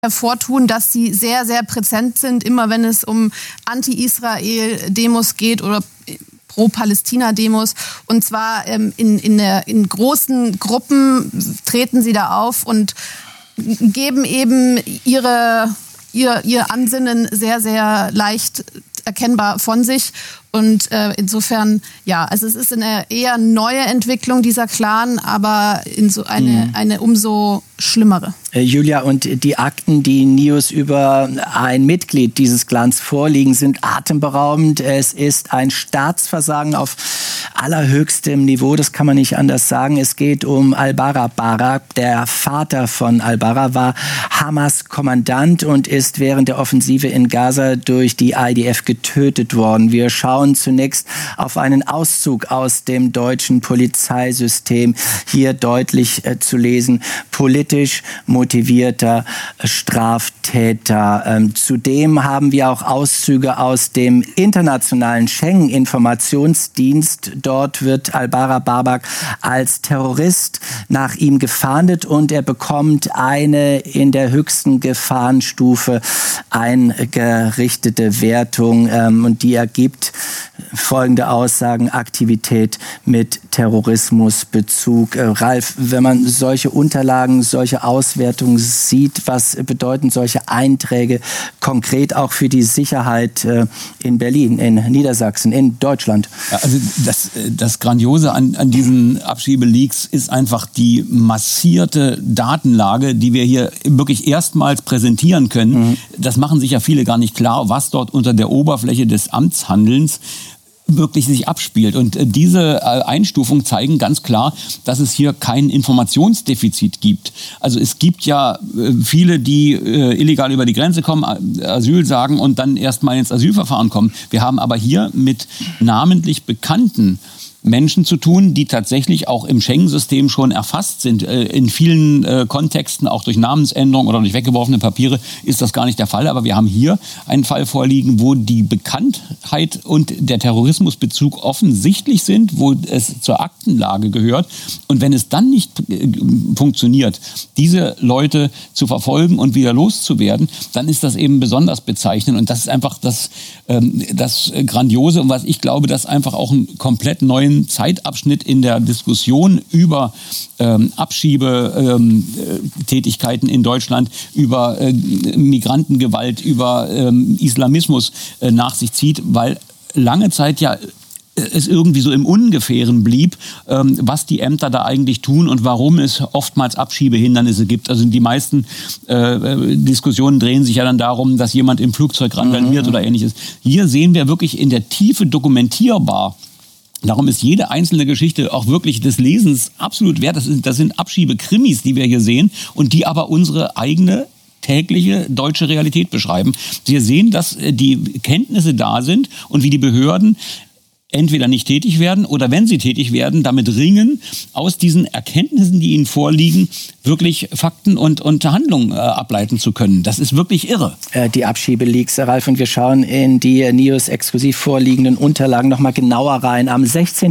hervortun, dass sie sehr, sehr präsent sind, immer wenn es um Anti-Israel-Demos geht oder Pro-Palästina-Demos. Und zwar in großen Gruppen treten sie da auf und geben eben ihr Ansinnen sehr, sehr leicht erkennbar von sich. Und insofern, ja, also es ist eine eher neue Entwicklung dieser Clan, aber eine umso schlimmere. Julia, und die Akten, die NIOS über ein Mitglied dieses Clans vorliegen, sind atemberaubend. Es ist ein Staatsversagen auf allerhöchstem Niveau, das kann man nicht anders sagen. Es geht um al-Bara Barak. Der Vater von al-Bara war Hamas-Kommandant und ist während der Offensive in Gaza durch die IDF getötet worden. Wir schauen zunächst auf einen Auszug aus dem deutschen Polizeisystem. Hier deutlich zu lesen: politisch motivierter Straftäter. Zudem haben wir auch Auszüge aus dem internationalen Schengen-Informationsdienst. Dort wird al-Bara Barak als Terrorist nach ihm gefahndet und er bekommt eine in der höchsten Gefahrenstufe eingerichtete Wertung und die ergibt folgende Aussagen: Aktivität mit Terrorismusbezug. Ralf, wenn man solche Unterlagen, solche Auswertungen sieht, was bedeuten solche Einträge konkret auch für die Sicherheit in Berlin, in Niedersachsen, in Deutschland? Also das Grandiose an diesen Abschiebeleaks ist einfach die massierte Datenlage, die wir hier wirklich erstmals präsentieren können. Das machen sich ja viele gar nicht klar, was dort unter der Oberfläche des Amtshandelns wirklich sich abspielt. Und diese Einstufungen zeigen ganz klar, dass es hier kein Informationsdefizit gibt. Also es gibt ja viele, die illegal über die Grenze kommen, Asyl sagen und dann erstmal ins Asylverfahren kommen. Wir haben aber hier mit namentlich bekannten Menschen zu tun, die tatsächlich auch im Schengen-System schon erfasst sind. In vielen Kontexten, auch durch Namensänderung oder durch weggeworfene Papiere, ist das gar nicht der Fall. Aber wir haben hier einen Fall vorliegen, wo die Bekanntheit und der Terrorismusbezug offensichtlich sind, wo es zur Aktenlage gehört. Und wenn es dann nicht funktioniert, diese Leute zu verfolgen und wieder loszuwerden, dann ist das eben besonders bezeichnend. Und das ist einfach das Grandiose und was ich glaube, dass einfach auch einen komplett neuen Zeitabschnitt in der Diskussion über Abschiebetätigkeiten in Deutschland, über Migrantengewalt, über Islamismus nach sich zieht, weil lange Zeit ja es irgendwie so im Ungefähren blieb, was die Ämter da eigentlich tun und warum es oftmals Abschiebehindernisse gibt. Also die meisten Diskussionen drehen sich ja dann darum, dass jemand im Flugzeug randaliert oder Ähnliches. Hier sehen wir wirklich in der Tiefe dokumentierbar. Darum ist jede einzelne Geschichte auch wirklich des Lesens absolut wert. Das sind Abschiebekrimis, die wir hier sehen und die aber unsere eigene tägliche deutsche Realität beschreiben. Wir sehen, dass die Kenntnisse da sind und wie die Behörden entweder nicht tätig werden oder wenn sie tätig werden, damit ringen, aus diesen Erkenntnissen, die ihnen vorliegen, wirklich Fakten und Handlungen ableiten zu können. Das ist wirklich irre. Die Abschiebeleaks, Ralf, und wir schauen in die NIOS exklusiv vorliegenden Unterlagen noch mal genauer rein. Am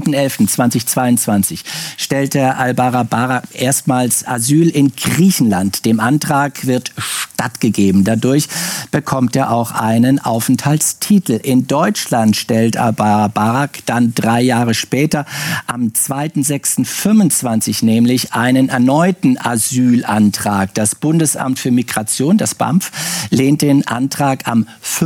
16.11.2022 stellte al-Bara Barak erstmals Asyl in Griechenland. Dem Antrag wird stattgegeben. Dadurch bekommt er auch einen Aufenthaltstitel. In Deutschland stellt al-Bara Barak dann 3 Jahre später, am 2.6.25 nämlich, einen erneuten Asylantrag. Das Bundesamt für Migration, das BAMF, lehnt den Antrag am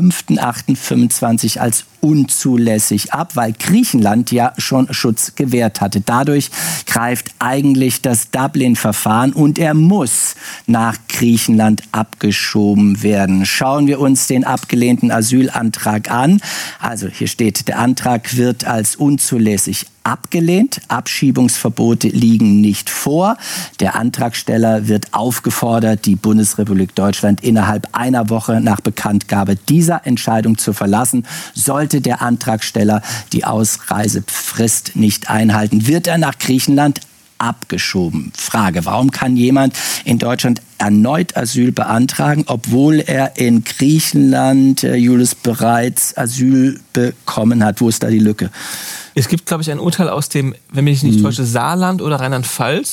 5.8.25 als unzulässig ab, weil Griechenland ja schon Schutz gewährt hatte. Dadurch greift eigentlich das Dublin-Verfahren und er muss nach Griechenland abgeschoben werden. Schauen wir uns den abgelehnten Asylantrag an. Also hier steht, der Antrag wird als unzulässig abgelehnt. Abschiebungsverbote liegen nicht vor. Der Antragsteller wird aufgefordert, die Bundesrepublik Deutschland innerhalb einer Woche nach Bekanntgabe dieser Entscheidung zu verlassen. Sollte der Antragsteller die Ausreisefrist nicht einhalten, wird er nach Griechenland abgeschoben. Frage: Warum kann jemand in Deutschland erneut Asyl beantragen, obwohl er in Griechenland, Julius, bereits Asyl bekommen hat? Wo ist da die Lücke? Es gibt, glaube ich, ein Urteil aus dem, wenn mich nicht täusche, Saarland oder Rheinland-Pfalz.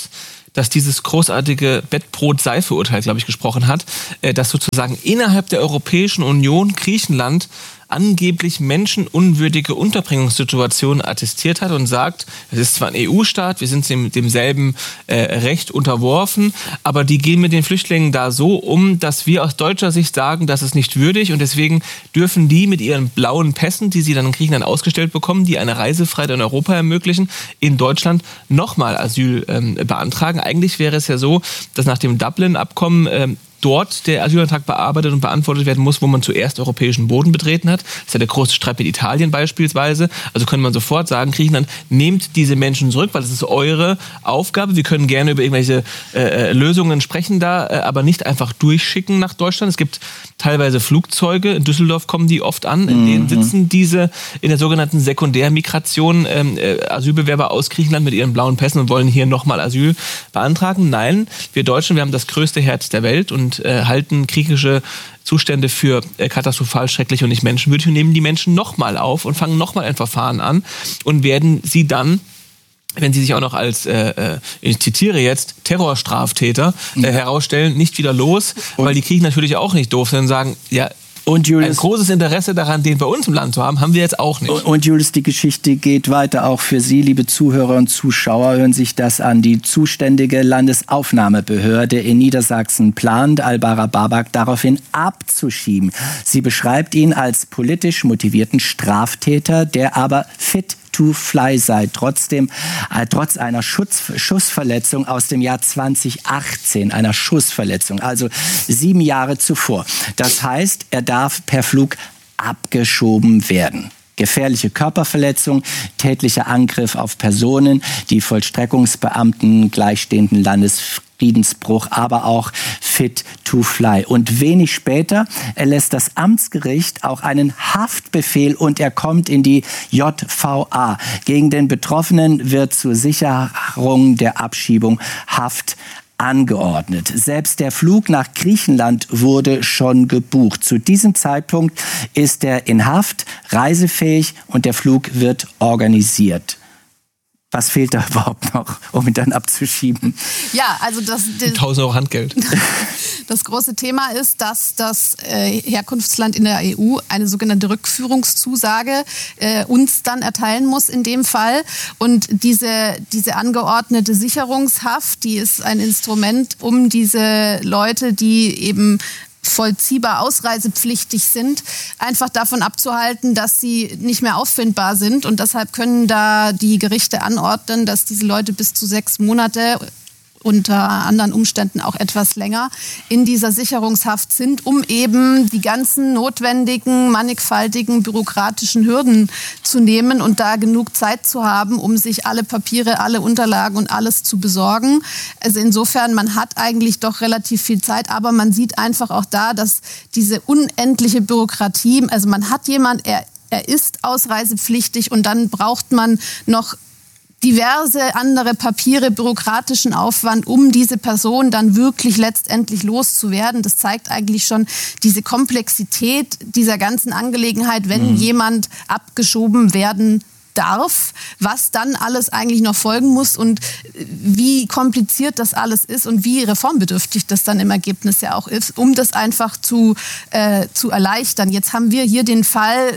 dass dieses großartige Bettbrot-Seife-Urteil, glaube ich, gesprochen hat, dass sozusagen innerhalb der Europäischen Union Griechenland angeblich menschenunwürdige Unterbringungssituationen attestiert hat und sagt, es ist zwar ein EU-Staat, wir sind demselben Recht unterworfen, aber die gehen mit den Flüchtlingen da so um, dass wir aus deutscher Sicht sagen, das ist nicht würdig und deswegen dürfen die mit ihren blauen Pässen, die sie dann in Griechenland ausgestellt bekommen, die eine Reisefreiheit in Europa ermöglichen, in Deutschland nochmal Asyl beantragen. Eigentlich wäre es ja so, dass nach dem Dublin-Abkommen dort der Asylantrag bearbeitet und beantwortet werden muss, wo man zuerst europäischen Boden betreten hat. Das ist ja der große Streit mit Italien beispielsweise. Also könnte man sofort sagen, Griechenland, nehmt diese Menschen zurück, weil das ist eure Aufgabe. Wir können gerne über irgendwelche Lösungen sprechen da, aber nicht einfach durchschicken nach Deutschland. Es gibt teilweise Flugzeuge, in Düsseldorf kommen die oft an, in denen sitzen diese in der sogenannten Sekundärmigration Asylbewerber aus Griechenland mit ihren blauen Pässen und wollen hier nochmal Asyl beantragen. Nein, wir Deutschen, wir haben das größte Herz der Welt und halten griechische Zustände für katastrophal, schrecklich und nicht menschenwürdig und nehmen die Menschen nochmal auf und fangen nochmal ein Verfahren an und werden sie dann, wenn sie sich auch noch als, ich zitiere jetzt, Terrorstraftäter herausstellen, nicht wieder los, weil die Griechen natürlich auch nicht doof sind und sagen, ja, und Julius, ein großes Interesse daran, den bei uns im Land zu haben, haben wir jetzt auch nicht. Und Julius, die Geschichte geht weiter, auch für Sie, liebe Zuhörer und Zuschauer, hören sich das an. Die zuständige Landesaufnahmebehörde in Niedersachsen plant, Al-Bara Babak daraufhin abzuschieben. Sie beschreibt ihn als politisch motivierten Straftäter, der aber fit to fly sei, trotz einer Schussverletzung aus dem Jahr 2018, einer Schussverletzung, also 7 Jahre zuvor. Das heißt, er darf per Flug abgeschoben werden. Gefährliche Körperverletzung, tätlicher Angriff auf Personen, die Vollstreckungsbeamten gleichstehenden Landesfriedensbruch, aber auch fit to fly. Und wenig später erlässt das Amtsgericht auch einen Haftbefehl und er kommt in die JVA. Gegen den Betroffenen wird zur Sicherung der Abschiebung Haft angeordnet. Selbst der Flug nach Griechenland wurde schon gebucht. Zu diesem Zeitpunkt ist er in Haft, reisefähig und der Flug wird organisiert. Was fehlt da überhaupt noch, um ihn dann abzuschieben? Ja, also 1.000 Euro Handgeld. Das große Thema ist, dass das Herkunftsland in der EU eine sogenannte Rückführungszusage uns dann erteilen muss in dem Fall. Und diese angeordnete Sicherungshaft, die ist ein Instrument, um diese Leute, die eben vollziehbar ausreisepflichtig sind, einfach davon abzuhalten, dass sie nicht mehr auffindbar sind. Und deshalb können da die Gerichte anordnen, dass diese Leute bis zu 6 Monate unter anderen Umständen auch etwas länger in dieser Sicherungshaft sind, um eben die ganzen notwendigen, mannigfaltigen bürokratischen Hürden zu nehmen und da genug Zeit zu haben, um sich alle Papiere, alle Unterlagen und alles zu besorgen. Also insofern, man hat eigentlich doch relativ viel Zeit, aber man sieht einfach auch da, dass diese unendliche Bürokratie, also man hat jemand, er ist ausreisepflichtig und dann braucht man noch diverse andere Papiere, bürokratischen Aufwand, um diese Person dann wirklich letztendlich loszuwerden. Das zeigt eigentlich schon diese Komplexität dieser ganzen Angelegenheit, wenn jemand abgeschoben werden darf, was dann alles eigentlich noch folgen muss und wie kompliziert das alles ist und wie reformbedürftig das dann im Ergebnis ja auch ist, um das einfach zu erleichtern. Jetzt haben wir hier den Fall,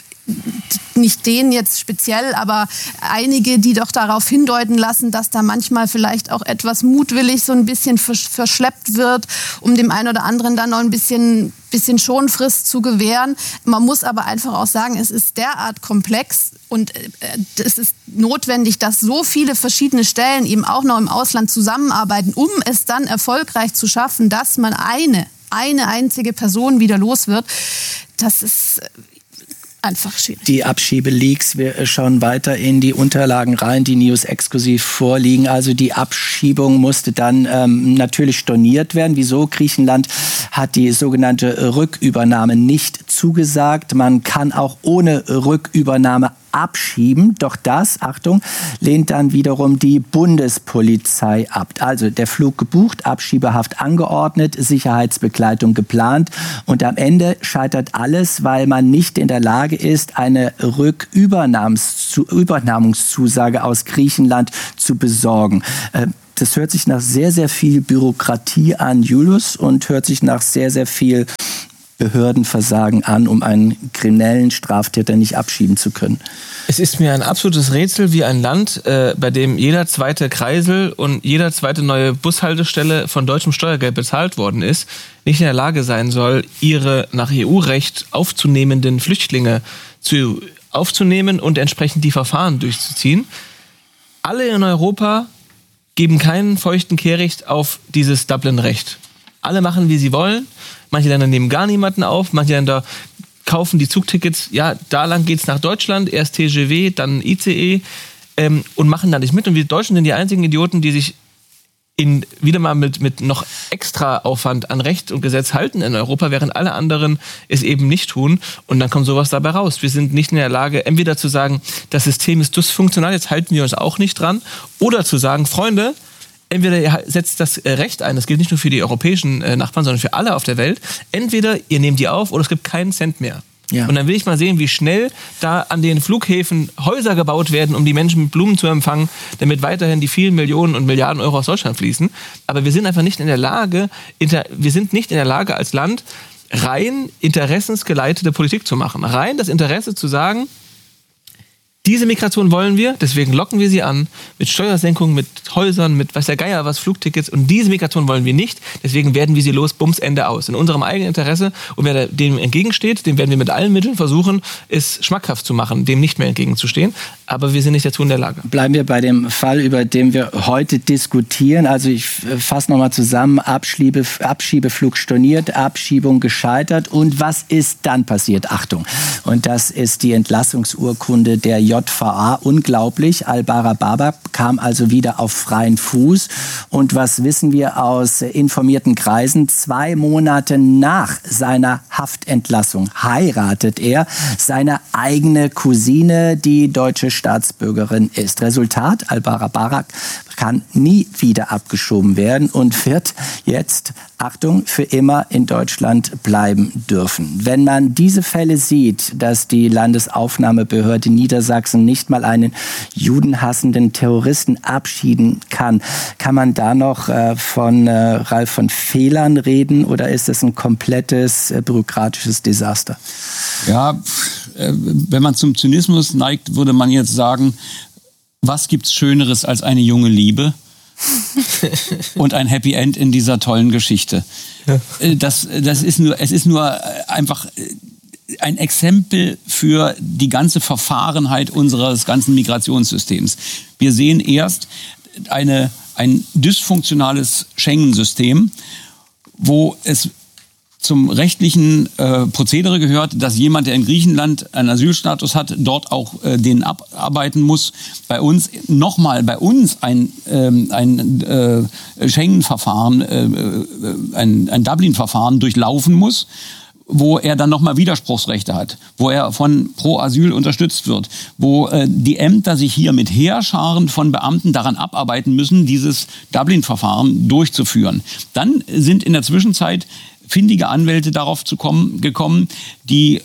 nicht den jetzt speziell, aber einige, die doch darauf hindeuten lassen, dass da manchmal vielleicht auch etwas mutwillig so ein bisschen verschleppt wird, um dem einen oder anderen dann noch ein bisschen Schonfrist zu gewähren. Man muss aber einfach auch sagen, es ist derart komplex und es ist notwendig, dass so viele verschiedene Stellen eben auch noch im Ausland zusammenarbeiten, um es dann erfolgreich zu schaffen, dass man eine einzige Person wieder los wird. Das ist einfach schwierig. Die Abschiebeleaks, wir schauen weiter in die Unterlagen rein, die News exklusiv vorliegen. Also die Abschiebung musste dann natürlich storniert werden. Wieso? Griechenland hat die sogenannte Rückübernahme nicht zugesagt. Man kann auch ohne Rückübernahme abschieben. Doch das, Achtung, lehnt dann wiederum die Bundespolizei ab. Also der Flug gebucht, Abschiebehaft angeordnet, Sicherheitsbegleitung geplant und am Ende scheitert alles, weil man nicht in der Lage ist, eine Rückübernahmungszusage aus Griechenland zu besorgen. Das hört sich nach sehr, sehr viel Bürokratie an, Julius, und hört sich nach sehr, sehr viel Behördenversagen an, um einen kriminellen Straftäter nicht abschieben zu können. Es ist mir ein absolutes Rätsel, wie ein Land, bei dem jeder zweite Kreisel und jeder zweite neue Bushaltestelle von deutschem Steuergeld bezahlt worden ist, nicht in der Lage sein soll, ihre nach EU-Recht aufzunehmenden Flüchtlinge aufzunehmen und entsprechend die Verfahren durchzuziehen. Alle in Europa geben keinen feuchten Kehricht auf dieses Dublin-Recht. Alle machen, wie sie wollen. Manche Länder nehmen gar niemanden auf. Manche Länder kaufen die Zugtickets. Ja, da lang geht's nach Deutschland. Erst TGV, dann ICE. Und machen da nicht mit. Und wir Deutschen sind die einzigen Idioten, die sich wieder mal mit noch extra Aufwand an Recht und Gesetz halten in Europa, während alle anderen es eben nicht tun. Und dann kommt sowas dabei raus. Wir sind nicht in der Lage, entweder zu sagen, das System ist dysfunktional, jetzt halten wir uns auch nicht dran, oder zu sagen, Freunde, entweder ihr setzt das Recht ein, das gilt nicht nur für die europäischen Nachbarn, sondern für alle auf der Welt, entweder ihr nehmt die auf oder es gibt keinen Cent mehr. Ja. Und dann will ich mal sehen, wie schnell da an den Flughäfen Häuser gebaut werden, um die Menschen mit Blumen zu empfangen, damit weiterhin die vielen Millionen und Milliarden Euro aus Deutschland fließen. Aber wir sind einfach nicht in der Lage, als Land rein interessensgeleitete Politik zu machen. Rein das Interesse zu sagen, diese Migration wollen wir, deswegen locken wir sie an mit Steuersenkungen, mit Häusern, mit weiß der Geier was, Flugtickets. Und diese Migration wollen wir nicht, deswegen werden wir sie los, Bums, Ende aus. In unserem eigenen Interesse. Und wer dem entgegensteht, dem werden wir mit allen Mitteln versuchen, es schmackhaft zu machen, dem nicht mehr entgegenzustehen. Aber wir sind nicht dazu in der Lage. Bleiben wir bei dem Fall, über den wir heute diskutieren. Also ich fasse nochmal zusammen. Abschiebeflug storniert, Abschiebung gescheitert. Und was ist dann passiert? Achtung. Und das ist die Entlassungsurkunde der JVA. Unglaublich. Al-Bara-Baba kam also wieder auf freien Fuß. Und was wissen wir aus informierten Kreisen? 2 Monate nach seiner Haftentlassung heiratet er seine eigene Cousine, die deutsche Staatsbürgerin ist. Resultat, Al-Bara-Baba kann nie wieder abgeschoben werden und wird jetzt, Achtung, für immer in Deutschland bleiben dürfen. Wenn man diese Fälle sieht, dass die Landesaufnahmebehörde Niedersachsen nicht mal einen judenhassenden Terroristen abschieben kann, kann man da noch Ralf, von Fehlern reden oder ist es ein komplettes bürokratisches Desaster? Ja, wenn man zum Zynismus neigt, würde man jetzt sagen, was gibt's Schöneres als eine junge Liebe und ein Happy End in dieser tollen Geschichte? Ja. Es ist nur einfach ein Exempel für die ganze Verfahrenheit unseres ganzen Migrationssystems. Wir sehen erst ein dysfunktionales Schengen-System, wo es zum rechtlichen Prozedere gehört, dass jemand, der in Griechenland einen Asylstatus hat, dort auch den abarbeiten muss. Bei uns ein Schengen-Verfahren, ein Dublin-Verfahren durchlaufen muss, wo er dann nochmal Widerspruchsrechte hat, wo er von Pro Asyl unterstützt wird, wo die Ämter sich hier mit Heerscharen von Beamten daran abarbeiten müssen, dieses Dublin-Verfahren durchzuführen. Dann sind in der Zwischenzeit findige Anwälte darauf gekommen, die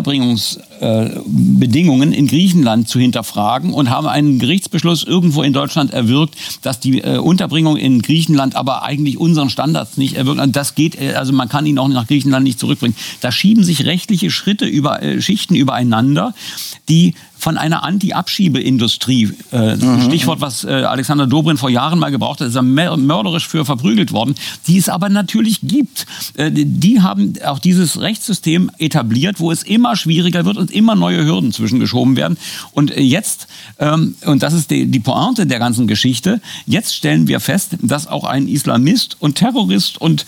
Unterbringungsbedingungen in Griechenland zu hinterfragen und haben einen Gerichtsbeschluss irgendwo in Deutschland erwirkt, dass die Unterbringung in Griechenland aber eigentlich unseren Standards nicht erwirkt. Das geht, also man kann ihn auch nach Griechenland nicht zurückbringen. Da schieben sich rechtliche Schichten übereinander, die von einer Anti-Abschiebeindustrie, Stichwort, was Alexander Dobrindt vor Jahren mal gebraucht hat, ist er mörderisch für verprügelt worden, die es aber natürlich gibt. Die haben auch dieses Rechtssystem etabliert, wo es immer schwieriger wird und immer neue Hürden zwischengeschoben werden. Und jetzt, und das ist die Pointe der ganzen Geschichte, jetzt stellen wir fest, dass auch ein Islamist und Terrorist und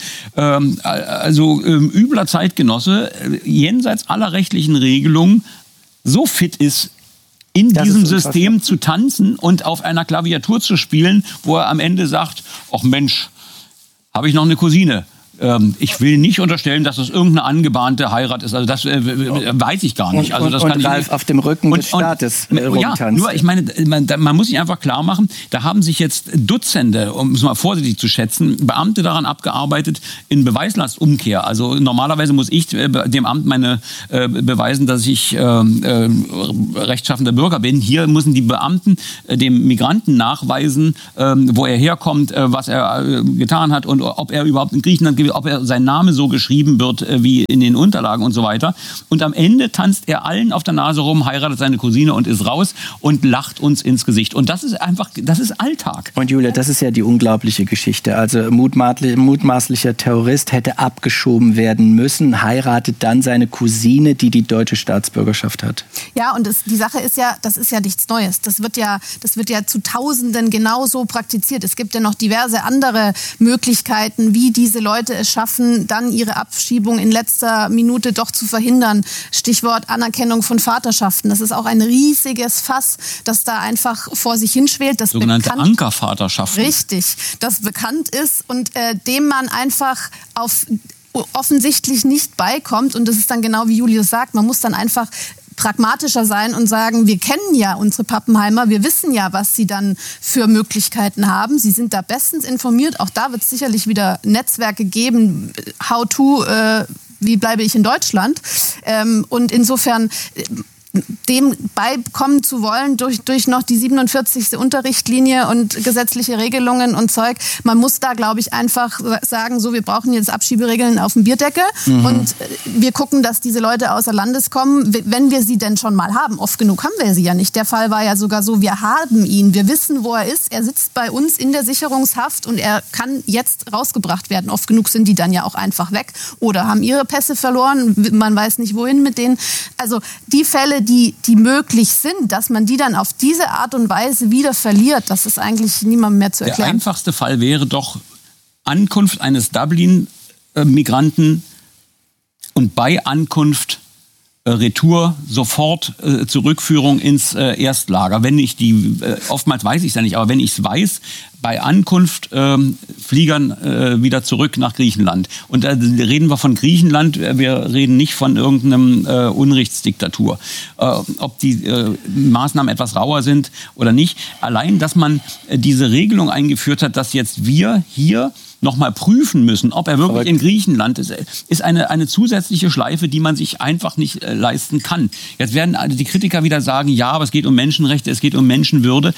übler Zeitgenosse jenseits aller rechtlichen Regelungen so fit ist, in diesem System zu tanzen und auf einer Klaviatur zu spielen, wo er am Ende sagt, ach Mensch, habe ich noch eine Cousine, Ich will nicht unterstellen, dass das irgendeine angebahnte Heirat ist. Also das weiß ich gar nicht. Also das und kann Ralf auf dem Rücken des Staates rumtanzt. Ja, nur ich meine, man muss sich einfach klar machen, da haben sich jetzt Dutzende, um es mal vorsichtig zu schätzen, Beamte daran abgearbeitet in Beweislastumkehr. Also normalerweise muss ich dem Amt beweisen, dass ich rechtschaffender Bürger bin. Hier müssen die Beamten dem Migranten nachweisen, wo er herkommt, was er getan hat und ob er überhaupt in Griechenland, ob er sein Name so geschrieben wird wie in den Unterlagen und so weiter. Und am Ende tanzt er allen auf der Nase rum, heiratet seine Cousine und ist raus und lacht uns ins Gesicht. Und das ist Alltag. Und Julia, das ist ja die unglaubliche Geschichte. Also mutmaßlicher Terrorist hätte abgeschoben werden müssen, heiratet dann seine Cousine, die deutsche Staatsbürgerschaft hat. Ja, und die Sache ist ja, das ist ja nichts Neues. Das wird ja zu Tausenden genauso praktiziert. Es gibt ja noch diverse andere Möglichkeiten, wie diese Leute es schaffen, dann ihre Abschiebung in letzter Minute doch zu verhindern. Stichwort Anerkennung von Vaterschaften. Das ist auch ein riesiges Fass, das da einfach vor sich hinschwelt. Das sogenannte Ankervaterschaften. Richtig, das bekannt ist und dem man einfach offensichtlich nicht beikommt. Und das ist dann genau wie Julius sagt, man muss dann einfach pragmatischer sein und sagen, wir kennen ja unsere Pappenheimer, wir wissen ja, was sie dann für Möglichkeiten haben. Sie sind da bestens informiert. Auch da wird es sicherlich wieder Netzwerke geben, how to, wie bleibe ich in Deutschland? Und insofern dem beikommen zu wollen durch noch die 47. Unterrichtlinie und gesetzliche Regelungen und Zeug. Man muss da, glaube ich, einfach sagen, so, wir brauchen jetzt Abschieberegeln auf dem Bierdeckel und wir gucken, dass diese Leute außer Landes kommen, wenn wir sie denn schon mal haben. Oft genug haben wir sie ja nicht. Der Fall war ja sogar so, wir haben ihn, wir wissen, wo er ist. Er sitzt bei uns in der Sicherungshaft und er kann jetzt rausgebracht werden. Oft genug sind die dann ja auch einfach weg oder haben ihre Pässe verloren. Man weiß nicht, wohin mit denen. Also die Fälle, die möglich sind, dass man die dann auf diese Art und Weise wieder verliert, das ist eigentlich niemandem mehr zu erklären. Der einfachste Fall wäre doch Ankunft eines Dublin-Migranten und bei Ankunft Retour, sofort Zurückführung ins Erstlager. Wenn ich oftmals weiß ich es ja nicht, aber wenn ich es weiß, bei Ankunft Fliegern wieder zurück nach Griechenland. Und da reden wir von Griechenland, wir reden nicht von irgendeinem Unrechtsdiktatur. Ob die Maßnahmen etwas rauer sind oder nicht. Allein, dass man diese Regelung eingeführt hat, dass jetzt wir hier nochmal prüfen müssen, ob er wirklich in Griechenland ist eine zusätzliche Schleife, die man sich einfach nicht leisten kann. Jetzt werden die Kritiker wieder sagen, ja, aber es geht um Menschenrechte, es geht um Menschenwürde.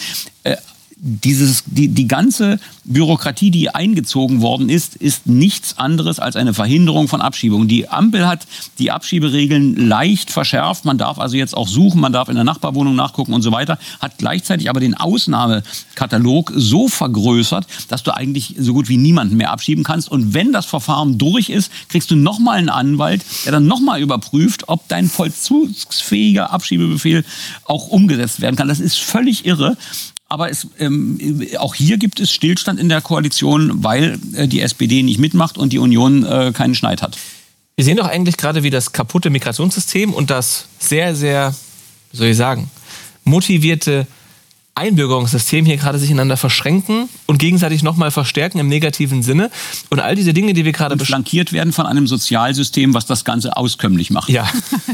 Die ganze Bürokratie, die eingezogen worden ist nichts anderes als eine Verhinderung von Abschiebungen. Die Ampel hat die Abschieberegeln leicht verschärft. Man darf also jetzt auch suchen, man darf in der Nachbarwohnung nachgucken und so weiter. Hat gleichzeitig aber den Ausnahmekatalog so vergrößert, dass du eigentlich so gut wie niemanden mehr abschieben kannst. Und wenn das Verfahren durch ist, kriegst du nochmal einen Anwalt, der dann nochmal überprüft, ob dein vollzugsfähiger Abschiebebefehl auch umgesetzt werden kann. Das ist völlig irre. Aber auch hier gibt es Stillstand in der Koalition, weil die SPD nicht mitmacht und die Union keinen Schneid hat. Wir sehen doch eigentlich gerade, wie das kaputte Migrationssystem und das sehr, sehr, wie soll ich sagen, motivierte Einbürgerungssystem hier gerade sich ineinander verschränken und gegenseitig nochmal verstärken im negativen Sinne. Und all diese Dinge, die wir gerade flankiert werden von einem Sozialsystem, was das Ganze auskömmlich macht. Ja.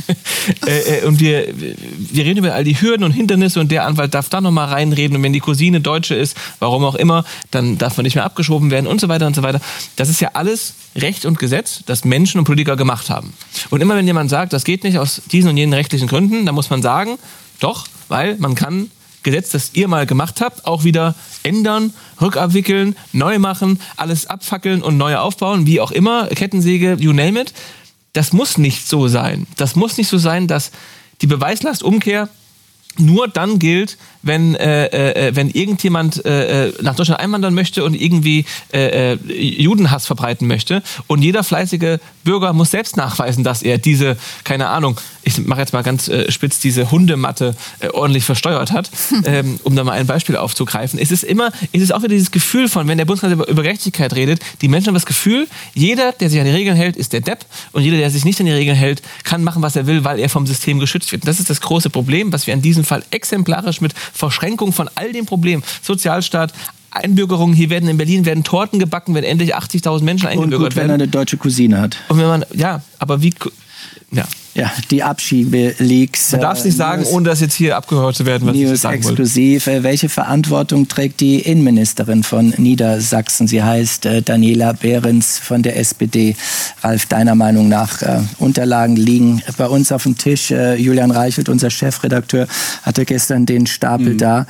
Und wir reden über all die Hürden und Hindernisse und der Anwalt darf da nochmal reinreden. Und wenn die Cousine Deutsche ist, warum auch immer, dann darf man nicht mehr abgeschoben werden und so weiter und so weiter. Das ist ja alles Recht und Gesetz, das Menschen und Politiker gemacht haben. Und immer wenn jemand sagt, das geht nicht aus diesen und jenen rechtlichen Gründen, dann muss man sagen, doch, weil man kann Gesetz, das ihr mal gemacht habt, auch wieder ändern, rückabwickeln, neu machen, alles abfackeln und neu aufbauen, wie auch immer, Kettensäge, you name it. Das muss nicht so sein. Das muss nicht so sein, dass die Beweislastumkehr nur dann gilt, wenn irgendjemand nach Deutschland einwandern möchte und irgendwie Judenhass verbreiten möchte. Und jeder fleißige Bürger muss selbst nachweisen, dass er diese, keine Ahnung, ich mache jetzt mal ganz spitz, diese Hundematte ordentlich versteuert hat, um da mal ein Beispiel aufzugreifen. Es ist auch wieder dieses Gefühl von, wenn der Bundeskanzler über Gerechtigkeit redet, die Menschen haben das Gefühl, jeder, der sich an die Regeln hält, ist der Depp und jeder, der sich nicht an die Regeln hält, kann machen, was er will, weil er vom System geschützt wird. Und das ist das große Problem, was wir in diesem Fall exemplarisch mit Verschränkung von all den Problemen, Sozialstaat, Einbürgerung, hier werden in Berlin Torten gebacken, wenn endlich 80.000 Menschen eingebürgert und gut, werden. wenn er eine deutsche Cousine hat. Und wenn man, aber wie... Ja, die Abschiebeleaks. Man darf es nicht sagen, ohne dass jetzt hier abgehört zu werden, was ich sagen wollte. Exklusiv. Welche Verantwortung trägt die Innenministerin von Niedersachsen? Sie heißt Daniela Behrens von der SPD. Ralf, deiner Meinung nach, Unterlagen liegen bei uns auf dem Tisch. Julian Reichelt, unser Chefredakteur, hatte gestern den Stapel da.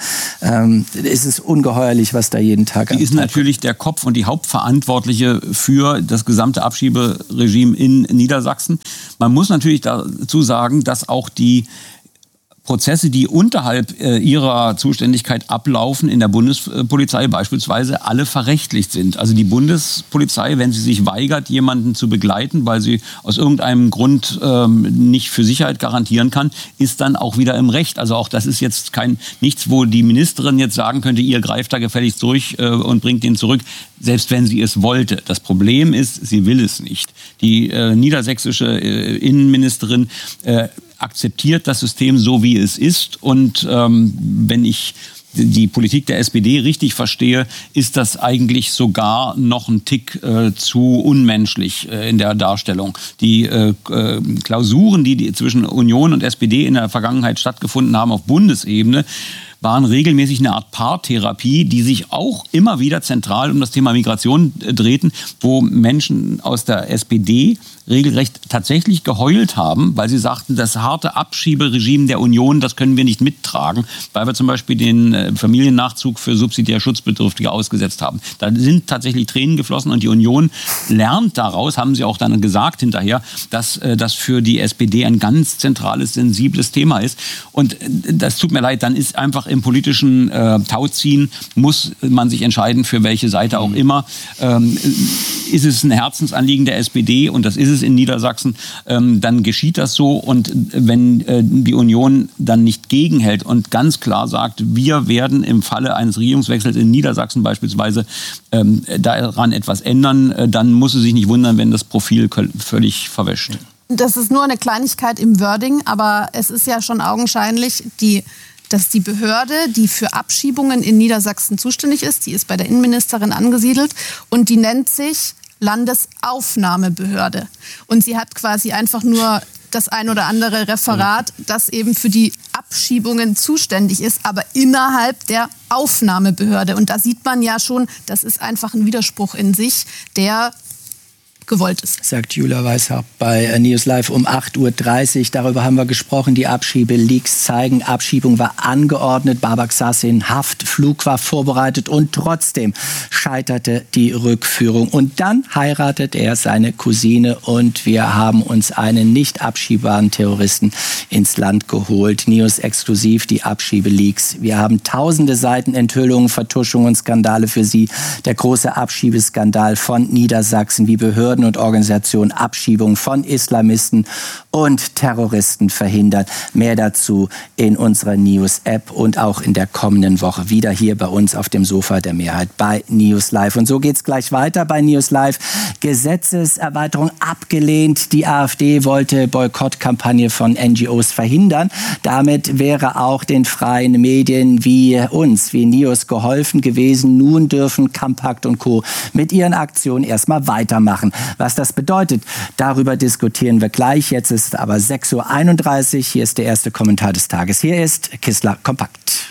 Es ist ungeheuerlich, was da jeden Tag Sie ist natürlich der Kopf und die Hauptverantwortliche für das gesamte Abschieberegime in Niedersachsen. Man muss natürlich dazu sagen, dass auch die Prozesse, die unterhalb ihrer Zuständigkeit ablaufen, in der Bundespolizei beispielsweise alle verrechtlicht sind. Also die Bundespolizei, wenn sie sich weigert, jemanden zu begleiten, weil sie aus irgendeinem Grund nicht für Sicherheit garantieren kann, ist dann auch wieder im Recht. Also auch das ist jetzt nichts, wo die Ministerin jetzt sagen könnte, ihr greift da gefälligst durch und bringt ihn zurück, selbst wenn sie es wollte. Das Problem ist, sie will es nicht. Die niedersächsische Innenministerin akzeptiert das System so, wie es ist. Und wenn ich die Politik der SPD richtig verstehe, ist das eigentlich sogar noch ein Tick zu unmenschlich in der Darstellung. Die Klausuren, die zwischen Union und SPD in der Vergangenheit stattgefunden haben auf Bundesebene, waren regelmäßig eine Art Paartherapie, die sich auch immer wieder zentral um das Thema Migration drehten, wo Menschen aus der SPD regelrecht tatsächlich geheult haben, weil sie sagten, das harte Abschieberegime der Union, das können wir nicht mittragen, weil wir zum Beispiel den Familiennachzug für subsidiär Schutzbedürftige ausgesetzt haben. Da sind tatsächlich Tränen geflossen und die Union lernt daraus, haben sie auch dann gesagt hinterher, dass das für die SPD ein ganz zentrales, sensibles Thema ist. Und das tut mir leid, dann ist einfach im politischen Tauziehen, muss man sich entscheiden, für welche Seite auch immer. Ist es ein Herzensanliegen der SPD, und das ist es in Niedersachsen, dann geschieht das so. Und wenn die Union dann nicht gegenhält und ganz klar sagt, wir werden im Falle eines Regierungswechsels in Niedersachsen beispielsweise daran etwas ändern, dann muss sie sich nicht wundern, wenn das Profil völlig verwäscht. Das ist nur eine Kleinigkeit im Wording, aber es ist ja schon augenscheinlich, dass die Behörde, die für Abschiebungen in Niedersachsen zuständig ist, die ist bei der Innenministerin angesiedelt und die nennt sich Landesaufnahmebehörde. Und sie hat quasi einfach nur das ein oder andere Referat, das eben für die Abschiebungen zuständig ist, aber innerhalb der Aufnahmebehörde. Und da sieht man ja schon, das ist einfach ein Widerspruch in sich, der gewollt ist. Sagt Julia Weishaupt bei News Live um 8.30 Uhr. Darüber haben wir gesprochen. Die Abschiebeleaks zeigen, Abschiebung war angeordnet. Babak saß in Haft, Flug war vorbereitet und trotzdem scheiterte die Rückführung. Und dann heiratet er seine Cousine und wir haben uns einen nicht abschiebbaren Terroristen ins Land geholt. News exklusiv, die Abschiebeleaks. Wir haben tausende Seiten Enthüllungen, Vertuschungen und Skandale für Sie. Der große Abschiebeskandal von Niedersachsen, wie Behörden und Organisationen Abschiebungen von Islamisten und Terroristen verhindern. Mehr dazu in unserer News-App und auch in der kommenden Woche wieder hier bei uns auf dem Sofa der Mehrheit bei News Live. Und so geht's gleich weiter bei News Live. Gesetzeserweiterung abgelehnt. Die AfD wollte Boykottkampagne von NGOs verhindern. Damit wäre auch den freien Medien wie uns, wie News, geholfen gewesen. Nun dürfen Campakt und Co. mit ihren Aktionen erstmal weitermachen. Was das bedeutet, darüber diskutieren wir gleich. Jetzt ist aber 6.31 Uhr. Hier ist der erste Kommentar des Tages. Hier ist Kissler Kompakt.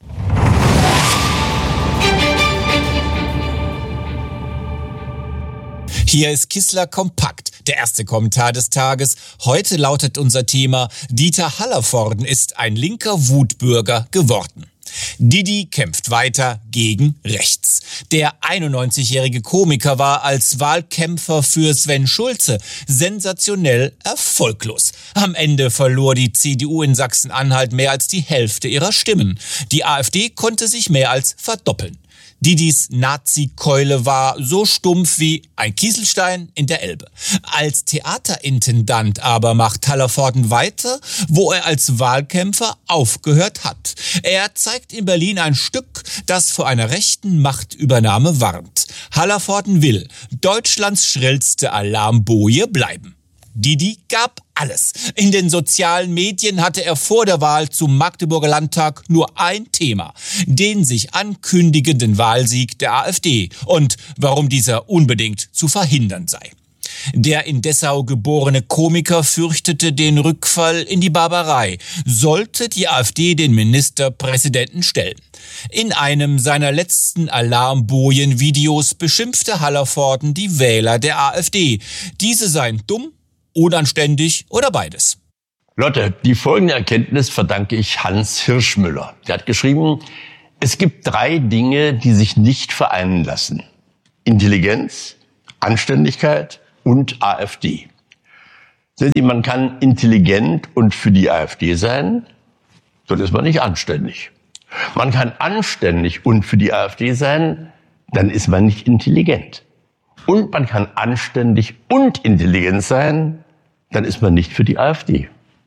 Hier ist Kissler Kompakt, der erste Kommentar des Tages. Heute lautet unser Thema: Dieter Hallervorden ist ein linker Wutbürger geworden. Didi kämpft weiter gegen rechts. Der 91-jährige Komiker war als Wahlkämpfer für Sven Schulze sensationell erfolglos. Am Ende verlor die CDU in Sachsen-Anhalt mehr als die Hälfte ihrer Stimmen. Die AfD konnte sich mehr als verdoppeln. Didis Nazi-Keule war so stumpf wie ein Kieselstein in der Elbe. Als Theaterintendant aber macht Hallervorden weiter, wo er als Wahlkämpfer aufgehört hat. Er zeigt in Berlin ein Stück, das vor einer rechten Machtübernahme warnt. Hallervorden will Deutschlands schrillste Alarmboje bleiben. Didi gab alles. In den sozialen Medien hatte er vor der Wahl zum Magdeburger Landtag nur ein Thema: den sich ankündigenden Wahlsieg der AfD und warum dieser unbedingt zu verhindern sei. Der in Dessau geborene Komiker fürchtete den Rückfall in die Barbarei, sollte die AfD den Ministerpräsidenten stellen. In einem seiner letzten Alarmbojen-Videos beschimpfte Hallervorden die Wähler der AfD. Diese seien dumm, unanständig oder beides. Lotte, die folgende Erkenntnis verdanke ich Hans Hirschmüller. Der hat geschrieben, es gibt 3 Dinge, die sich nicht vereinen lassen: Intelligenz, Anständigkeit und AfD. Sehen Sie, man kann intelligent und für die AfD sein, dann ist man nicht anständig. Man kann anständig und für die AfD sein, dann ist man nicht intelligent. Und man kann anständig und intelligent sein, dann ist man nicht für die AfD.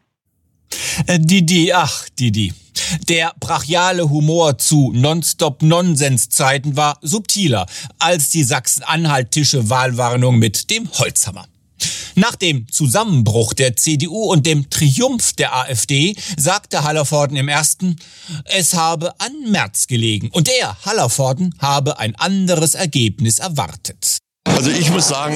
Didi. Der brachiale Humor zu Nonstop-Nonsens-Zeiten war subtiler als die Sachsen-Anhalt-tische Wahlwarnung mit dem Holzhammer. Nach dem Zusammenbruch der CDU und dem Triumph der AfD sagte Hallervorden im ersten, es habe an Merz gelegen und er, Hallervorden, habe ein anderes Ergebnis erwartet. Also ich muss sagen,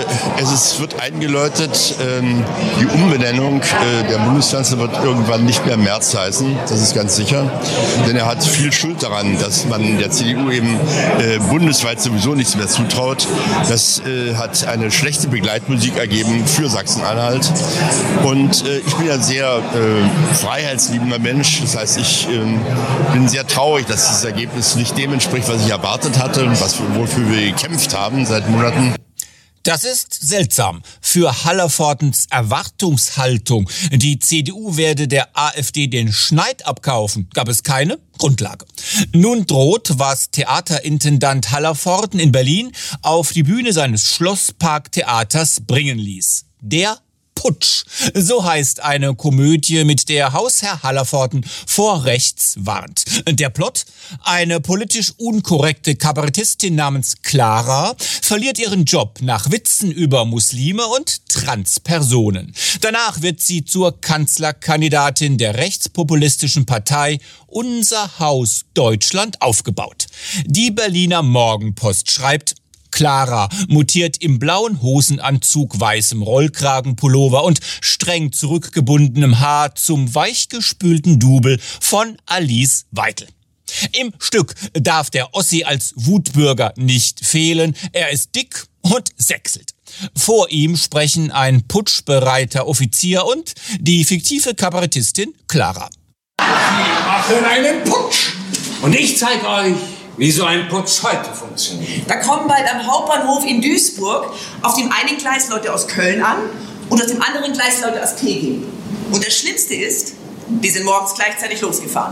es wird eingeläutet, die Umbenennung der Bundeskanzler wird irgendwann nicht mehr Merz heißen, das ist ganz sicher. Denn er hat viel Schuld daran, dass man der CDU eben bundesweit sowieso nichts mehr zutraut. Das hat eine schlechte Begleitmusik ergeben für Sachsen-Anhalt. Und ich bin ein sehr freiheitsliebender Mensch. Das heißt, ich bin sehr traurig, dass dieses Ergebnis nicht dem entspricht, was ich erwartet hatte und wofür wir gekämpft haben seit Monaten. Das ist seltsam. Für Hallervordens Erwartungshaltung, die CDU werde der AfD den Schneid abkaufen, gab es keine Grundlage. Nun droht, was Theaterintendant Hallervorden in Berlin auf die Bühne seines Schlossparktheaters bringen ließ. Der Putsch. So heißt eine Komödie, mit der Hausherr Hallervorden vor rechts warnt. Der Plot: eine politisch unkorrekte Kabarettistin namens Clara verliert ihren Job nach Witzen über Muslime und Transpersonen. Danach wird sie zur Kanzlerkandidatin der rechtspopulistischen Partei Unser Haus Deutschland aufgebaut. Die Berliner Morgenpost schreibt: Clara mutiert im blauen Hosenanzug, weißem Rollkragenpullover und streng zurückgebundenem Haar zum weichgespülten Double von Alice Weidel. Im Stück darf der Ossi als Wutbürger nicht fehlen. Er ist dick und sächselt. Vor ihm sprechen ein putschbereiter Offizier und die fiktive Kabarettistin Clara. Wir machen einen Putsch und ich zeige euch, wie so ein Putsch heute funktioniert. Da kommen bald am Hauptbahnhof in Duisburg auf dem einen Gleis Leute aus Köln an und auf dem anderen Gleis Leute aus Tegel. Und das Schlimmste ist, die sind morgens gleichzeitig losgefahren.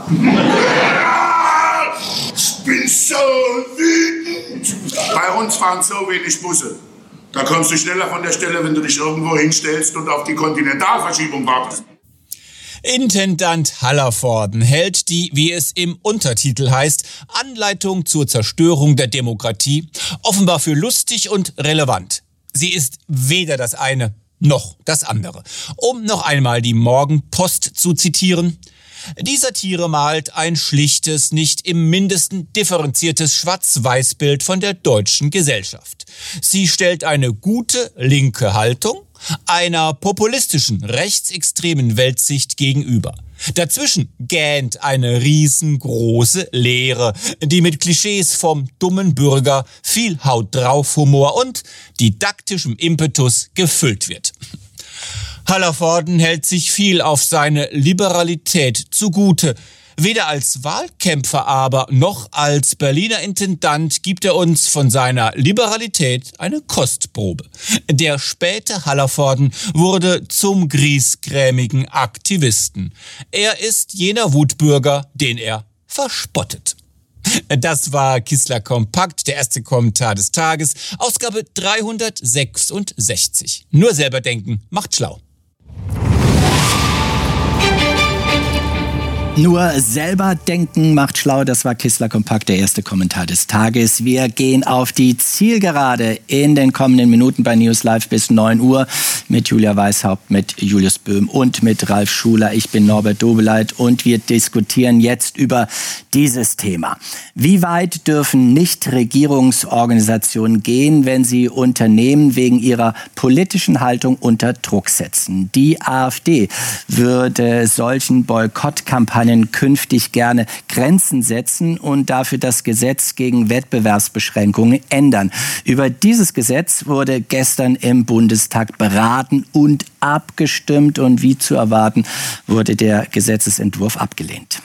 Ich bin so wütend. Bei uns fahren so wenig Busse. Da kommst du schneller von der Stelle, wenn du dich irgendwo hinstellst und auf die Kontinentalverschiebung wartest. Intendant Hallervorden hält die, wie es im Untertitel heißt, Anleitung zur Zerstörung der Demokratie offenbar für lustig und relevant. Sie ist weder das eine noch das andere. Um noch einmal die Morgenpost zu zitieren: Die Satire malt ein schlichtes, nicht im Mindesten differenziertes Schwarz-Weiß-Bild von der deutschen Gesellschaft. Sie stellt eine gute linke Haltung einer populistischen, rechtsextremen Weltsicht gegenüber. Dazwischen gähnt eine riesengroße Leere, die mit Klischees vom dummen Bürger, viel Haut drauf Humor und didaktischem Impetus gefüllt wird. Hallervorden hält sich viel auf seine Liberalität zugute. Weder als Wahlkämpfer aber noch als Berliner Intendant gibt er uns von seiner Liberalität eine Kostprobe. Der späte Hallervorden wurde zum griesgrämigen Aktivisten. Er ist jener Wutbürger, den er verspottet. Das war Kissler Kompakt, der erste Kommentar des Tages, Ausgabe 366. Nur selber denken macht schlau. Nur selber denken macht schlau, das war Kistler Kompakt, der erste Kommentar des Tages. Wir gehen auf die Zielgerade in den kommenden Minuten bei News Live bis 9 Uhr mit Julia Weishaupt, mit Julius Böhm und mit Ralf Schuler. Ich bin Norbert Dobeleit und wir diskutieren jetzt über dieses Thema. Wie weit dürfen Nichtregierungsorganisationen gehen, wenn sie Unternehmen wegen ihrer politischen Haltung unter Druck setzen? Die AfD würde solchen Boykottkampagnen künftig gerne Grenzen setzen und dafür das Gesetz gegen Wettbewerbsbeschränkungen ändern. Über dieses Gesetz wurde gestern im Bundestag beraten und abgestimmt und wie zu erwarten, wurde der Gesetzesentwurf abgelehnt.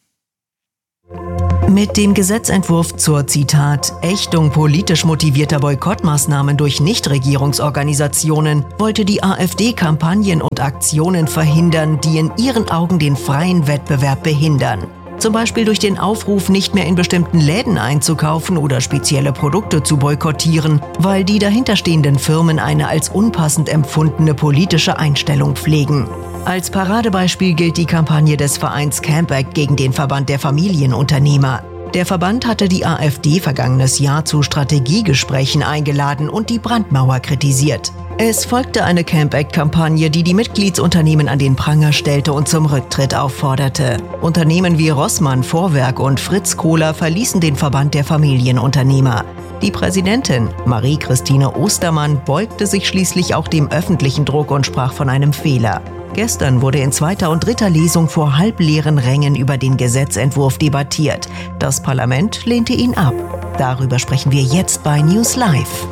Mit dem Gesetzentwurf zur, Zitat, Ächtung politisch motivierter Boykottmaßnahmen durch Nichtregierungsorganisationen wollte die AfD Kampagnen und Aktionen verhindern, die in ihren Augen den freien Wettbewerb behindern. Zum Beispiel durch den Aufruf, nicht mehr in bestimmten Läden einzukaufen oder spezielle Produkte zu boykottieren, weil die dahinterstehenden Firmen eine als unpassend empfundene politische Einstellung pflegen. Als Paradebeispiel gilt die Kampagne des Vereins Campact gegen den Verband der Familienunternehmer. Der Verband hatte die AfD vergangenes Jahr zu Strategiegesprächen eingeladen und die Brandmauer kritisiert. Es folgte eine Campact-Kampagne, die die Mitgliedsunternehmen an den Pranger stellte und zum Rücktritt aufforderte. Unternehmen wie Rossmann, Vorwerk und Fritz Kohler verließen den Verband der Familienunternehmer. Die Präsidentin, Marie-Christine Ostermann, beugte sich schließlich auch dem öffentlichen Druck und sprach von einem Fehler. Gestern wurde in zweiter und dritter Lesung vor halbleeren Rängen über den Gesetzentwurf debattiert. Das Parlament lehnte ihn ab. Darüber sprechen wir jetzt bei News Live.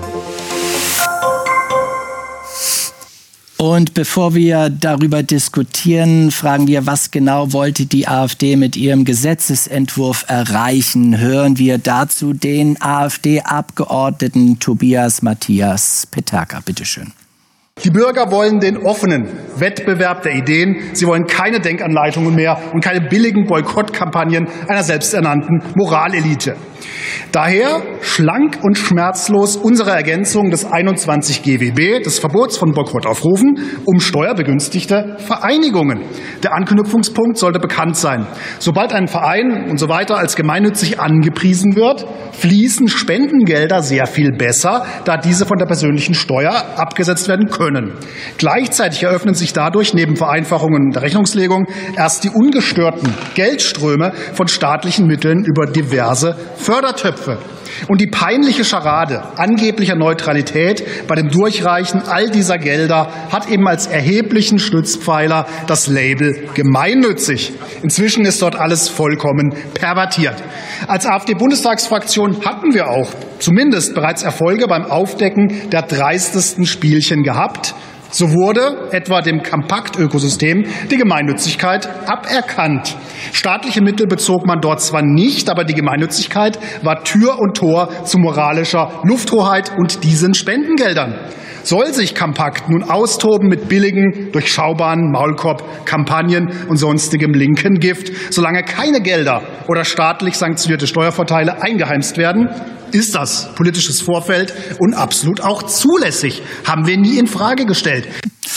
Und bevor wir darüber diskutieren, fragen wir, was genau wollte die AfD mit ihrem Gesetzesentwurf erreichen? Hören wir dazu den AfD-Abgeordneten Tobias Matthias Peterka. Bitteschön. Die Bürger wollen den offenen Wettbewerb der Ideen. Sie wollen keine Denkanleitungen mehr und keine billigen Boykottkampagnen einer selbsternannten Moralelite. Daher schlank und schmerzlos unsere Ergänzung des 21 GWB, des Verbots von Boykottaufrufen, um steuerbegünstigte Vereinigungen. Der Anknüpfungspunkt sollte bekannt sein. Sobald ein Verein und so weiter als gemeinnützig angepriesen wird, fließen Spendengelder sehr viel besser, da diese von der persönlichen Steuer abgesetzt werden können. Gleichzeitig eröffnen sich dadurch neben Vereinfachungen der Rechnungslegung erst die ungestörten Geldströme von staatlichen Mitteln über diverse Fördertöpfe. Und die peinliche Scharade angeblicher Neutralität bei dem Durchreichen all dieser Gelder hat eben als erheblichen Stützpfeiler das Label gemeinnützig. Inzwischen ist dort alles vollkommen pervertiert. Als AfD-Bundestagsfraktion hatten wir auch zumindest bereits Erfolge beim Aufdecken der dreistesten Spielchen gehabt. So wurde etwa dem Kompakt-Ökosystem die Gemeinnützigkeit aberkannt. Staatliche Mittel bezog man dort zwar nicht, aber die Gemeinnützigkeit war Tür und Tor zu moralischer Lufthoheit und diesen Spendengeldern. Soll sich Kompakt nun austoben mit billigen, durchschaubaren Maulkorb-Kampagnen und sonstigem linken Gift, solange keine Gelder oder staatlich sanktionierte Steuervorteile eingeheimst werden? Ist das politisches Vorfeld und absolut auch zulässig? Haben wir nie in Frage gestellt.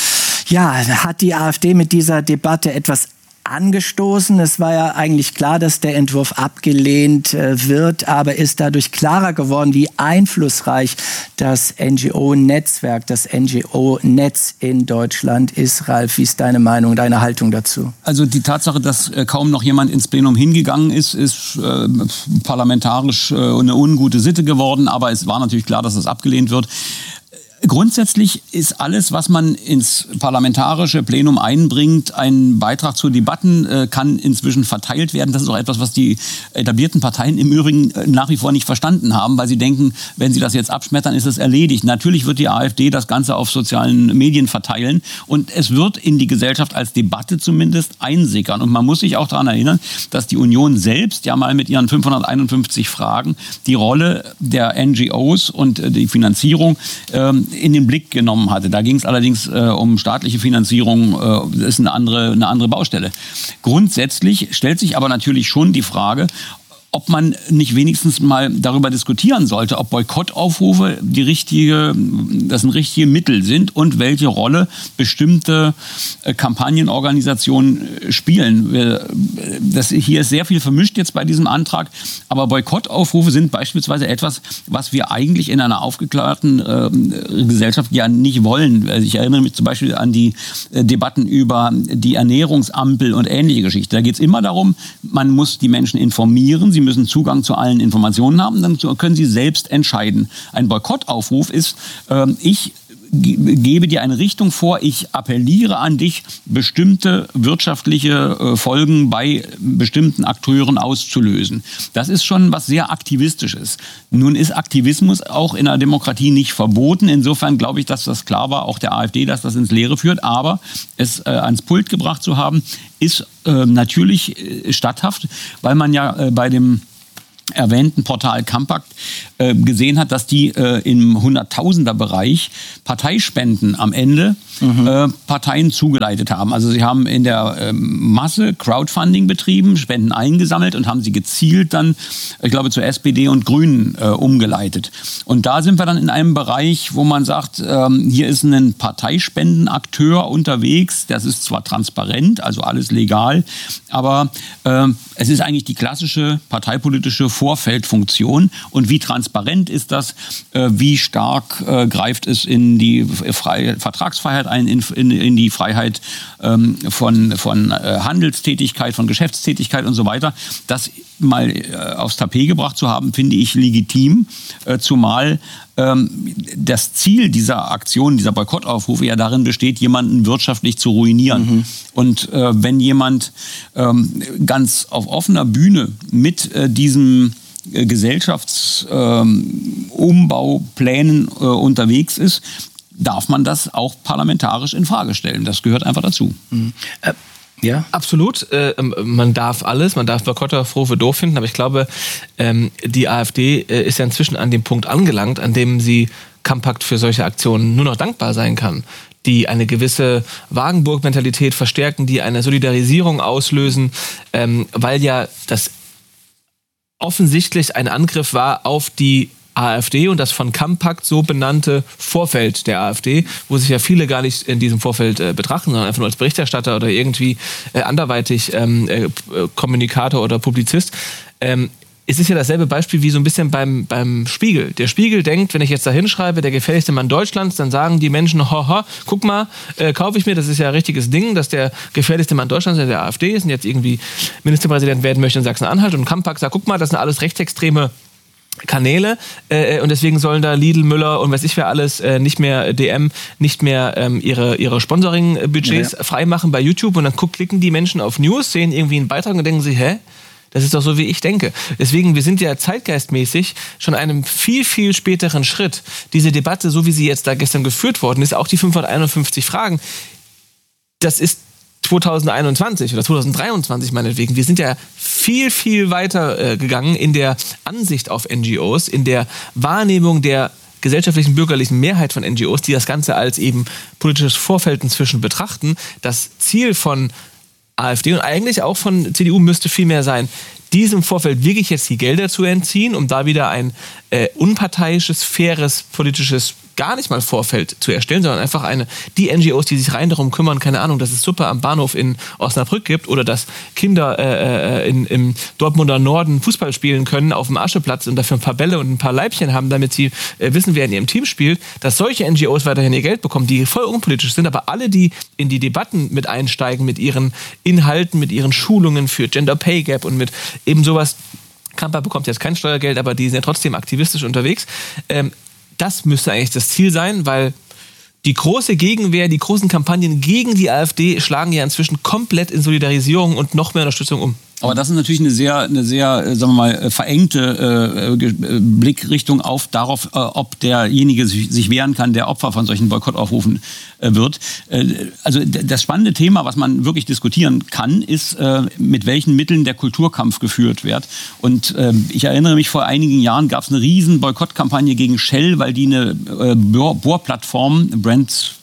Ja, hat die AfD mit dieser Debatte etwas angestoßen? Es war ja eigentlich klar, dass der Entwurf abgelehnt wird, aber ist dadurch klarer geworden, wie einflussreich das NGO-Netzwerk, das NGO-Netz in Deutschland ist. Ralf, wie ist deine Meinung, deine Haltung dazu? Also die Tatsache, dass kaum noch jemand ins Plenum hingegangen ist, ist parlamentarisch eine ungute Sitte geworden, aber es war natürlich klar, dass es abgelehnt wird. Grundsätzlich ist alles, was man ins parlamentarische Plenum einbringt, ein Beitrag zu Debatten, kann inzwischen verteilt werden. Das ist auch etwas, was die etablierten Parteien im Übrigen nach wie vor nicht verstanden haben, weil sie denken, wenn sie das jetzt abschmettern, ist es erledigt. Natürlich wird die AfD das Ganze auf sozialen Medien verteilen und es wird in die Gesellschaft als Debatte zumindest einsickern. Und man muss sich auch daran erinnern, dass die Union selbst ja mal mit ihren 551 Fragen die Rolle der NGOs und die Finanzierung in den Blick genommen hatte. Da ging es allerdings um staatliche Finanzierung, das ist eine andere Baustelle. Grundsätzlich stellt sich aber natürlich schon die Frage, ob man nicht wenigstens mal darüber diskutieren sollte, ob Boykottaufrufe das ein richtige Mittel sind und welche Rolle bestimmte Kampagnenorganisationen spielen. Hier ist sehr viel vermischt jetzt bei diesem Antrag, aber Boykottaufrufe sind beispielsweise etwas, was wir eigentlich in einer aufgeklärten Gesellschaft ja nicht wollen. Also ich erinnere mich zum Beispiel an die Debatten über die Ernährungsampel und ähnliche Geschichten. Da geht es immer darum, man muss die Menschen informieren, sie müssen Zugang zu allen Informationen haben, dann können sie selbst entscheiden. Ein Boykottaufruf ist, ich gebe dir eine Richtung vor, ich appelliere an dich, bestimmte wirtschaftliche Folgen bei bestimmten Akteuren auszulösen. Das ist schon was sehr Aktivistisches. Nun ist Aktivismus auch in einer Demokratie nicht verboten. Insofern glaube ich, dass das klar war, auch der AfD, dass das ins Leere führt. Aber es ans Pult gebracht zu haben, ist natürlich statthaft, weil man ja bei dem erwähnten Portal Compact gesehen hat, dass die im Hunderttausender-Bereich Parteispenden am Ende Parteien zugeleitet haben. Also sie haben in der Masse Crowdfunding betrieben, Spenden eingesammelt und haben sie gezielt dann, ich glaube, zur SPD und Grünen umgeleitet. Und da sind wir dann in einem Bereich, wo man sagt, hier ist ein Parteispendenakteur unterwegs, das ist zwar transparent, also alles legal, aber es ist eigentlich die klassische parteipolitische Vorfeldfunktion. Und wie transparent ist das? Wie stark greift es in die Vertragsfreiheit ein, in die Freiheit von Handelstätigkeit, von Geschäftstätigkeit und so weiter? Das mal aufs Tapet gebracht zu haben, finde ich legitim, zumal das Ziel dieser Aktion, dieser Boykottaufrufe ja darin besteht, jemanden wirtschaftlich zu ruinieren. Und wenn jemand ganz auf offener Bühne mit diesem Gesellschaftsumbau-Plänen unterwegs ist, darf man das auch parlamentarisch in Frage stellen. Das gehört einfach dazu. Ja, absolut. Man darf alles, man darf Boykottaufrufe doof finden, aber ich glaube, die AfD ist ja inzwischen an dem Punkt angelangt, an dem sie Compact für solche Aktionen nur noch dankbar sein kann, die eine gewisse Wagenburg-Mentalität verstärken, die eine Solidarisierung auslösen, weil ja das offensichtlich ein Angriff war auf die AfD und das von Compact so benannte Vorfeld der AfD, wo sich ja viele gar nicht in diesem Vorfeld betrachten, sondern einfach nur als Berichterstatter oder irgendwie anderweitig Kommunikator oder Publizist. Es ist ja dasselbe Beispiel wie so ein bisschen beim Spiegel. Der Spiegel denkt, wenn ich jetzt da hinschreibe, der gefährlichste Mann Deutschlands, dann sagen die Menschen, haha, guck mal, kaufe ich mir, das ist ja ein richtiges Ding, dass der gefährlichste Mann Deutschlands der AfD ist und jetzt irgendwie Ministerpräsident werden möchte in Sachsen-Anhalt und Compact sagt, guck mal, das sind alles rechtsextreme Kanäle und deswegen sollen da Lidl, Müller und weiß ich wer alles nicht mehr DM, nicht mehr ihre Sponsoring-Budgets freimachen bei YouTube und dann klicken die Menschen auf News, sehen irgendwie einen Beitrag und denken sich, hä? Das ist doch so, wie ich denke. Deswegen, wir sind ja zeitgeistmäßig schon einem viel, viel späteren Schritt. Diese Debatte, so wie sie jetzt da gestern geführt worden ist, auch die 551 Fragen, das ist 2021 oder 2023 meinetwegen. Wir sind ja viel, viel weiter gegangen in der Ansicht auf NGOs, in der Wahrnehmung der gesellschaftlichen bürgerlichen Mehrheit von NGOs, die das Ganze als eben politisches Vorfeld inzwischen betrachten. Das Ziel von AfD und eigentlich auch von CDU müsste viel mehr sein, diesem Vorfeld wirklich jetzt die Gelder zu entziehen, um da wieder ein unparteiisches, faires, politisches gar nicht mal Vorfeld zu erstellen, sondern einfach die NGOs, die sich rein darum kümmern, keine Ahnung, dass es Suppe am Bahnhof in Osnabrück gibt oder dass Kinder im Dortmunder Norden Fußball spielen können auf dem Ascheplatz und dafür ein paar Bälle und ein paar Leibchen haben, damit sie wissen, wer in ihrem Team spielt, dass solche NGOs weiterhin ihr Geld bekommen, die voll unpolitisch sind, aber alle, die in die Debatten mit einsteigen, mit ihren Inhalten, mit ihren Schulungen für Gender Pay Gap und mit eben sowas, Compact bekommt jetzt kein Steuergeld, aber die sind ja trotzdem aktivistisch unterwegs, das müsste eigentlich das Ziel sein, weil die große Gegenwehr, die großen Kampagnen gegen die AfD schlagen ja inzwischen komplett in Solidarisierung und noch mehr Unterstützung um. Aber das ist natürlich eine sehr, sagen wir mal, verengte Blickrichtung darauf, ob derjenige sich wehren kann, der Opfer von solchen Boykottaufrufen wird. Also das spannende Thema, was man wirklich diskutieren kann, ist, mit welchen Mitteln der Kulturkampf geführt wird. Und ich erinnere mich, vor einigen Jahren gab es eine riesen Boykottkampagne gegen Shell, weil die eine Bohrplattform, Brent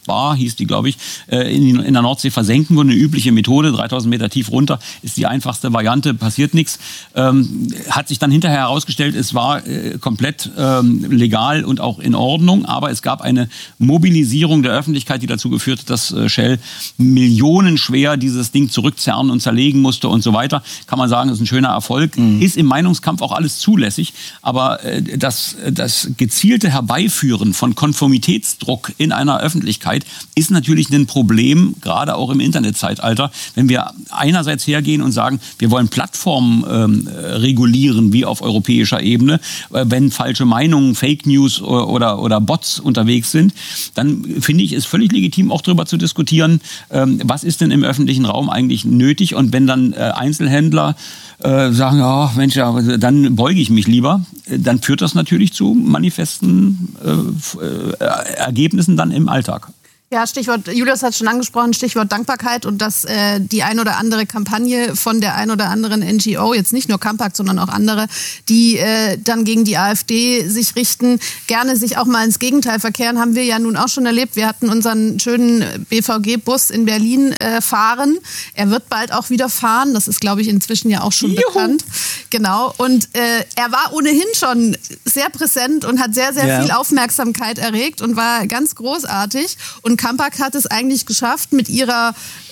Crossbar hieß die, glaube ich, in der Nordsee versenken wurde. Eine übliche Methode, 3000 Meter tief runter, ist die einfachste Variante, passiert nichts. Hat sich dann hinterher herausgestellt, es war komplett legal und auch in Ordnung, aber es gab eine Mobilisierung der Öffentlichkeit, die dazu geführt hat, dass Shell millionenschwer dieses Ding zurückzerren und zerlegen musste und so weiter. Kann man sagen, das ist ein schöner Erfolg. Ist im Meinungskampf auch alles zulässig, aber das gezielte Herbeiführen von Konformitätsdruck in einer Öffentlichkeit ist natürlich ein Problem, gerade auch im Internetzeitalter, wenn wir einerseits hergehen und sagen, wir wollen Plattformen regulieren, wie auf europäischer Ebene, wenn falsche Meinungen, Fake News oder Bots unterwegs sind, dann finde ich es völlig legitim, auch darüber zu diskutieren, was ist denn im öffentlichen Raum eigentlich nötig, und wenn dann Einzelhändler sagen, oh, Mensch, ja, dann beuge ich mich lieber, dann führt das natürlich zu manifesten Ergebnissen dann im Alltag. Ja, Stichwort, Julius hat schon angesprochen, Stichwort Dankbarkeit, und dass die ein oder andere Kampagne von der ein oder anderen NGO, jetzt nicht nur Campact, sondern auch andere, die dann gegen die AfD sich richten, gerne sich auch mal ins Gegenteil verkehren, haben wir ja nun auch schon erlebt. Wir hatten unseren schönen BVG-Bus in Berlin fahren. Er wird bald auch wieder fahren, das ist, glaube ich, inzwischen ja auch schon bekannt. Genau, und er war ohnehin schon sehr präsent und hat sehr, sehr viel Aufmerksamkeit erregt und war ganz großartig. Und Campact hat es eigentlich geschafft, mit ihrer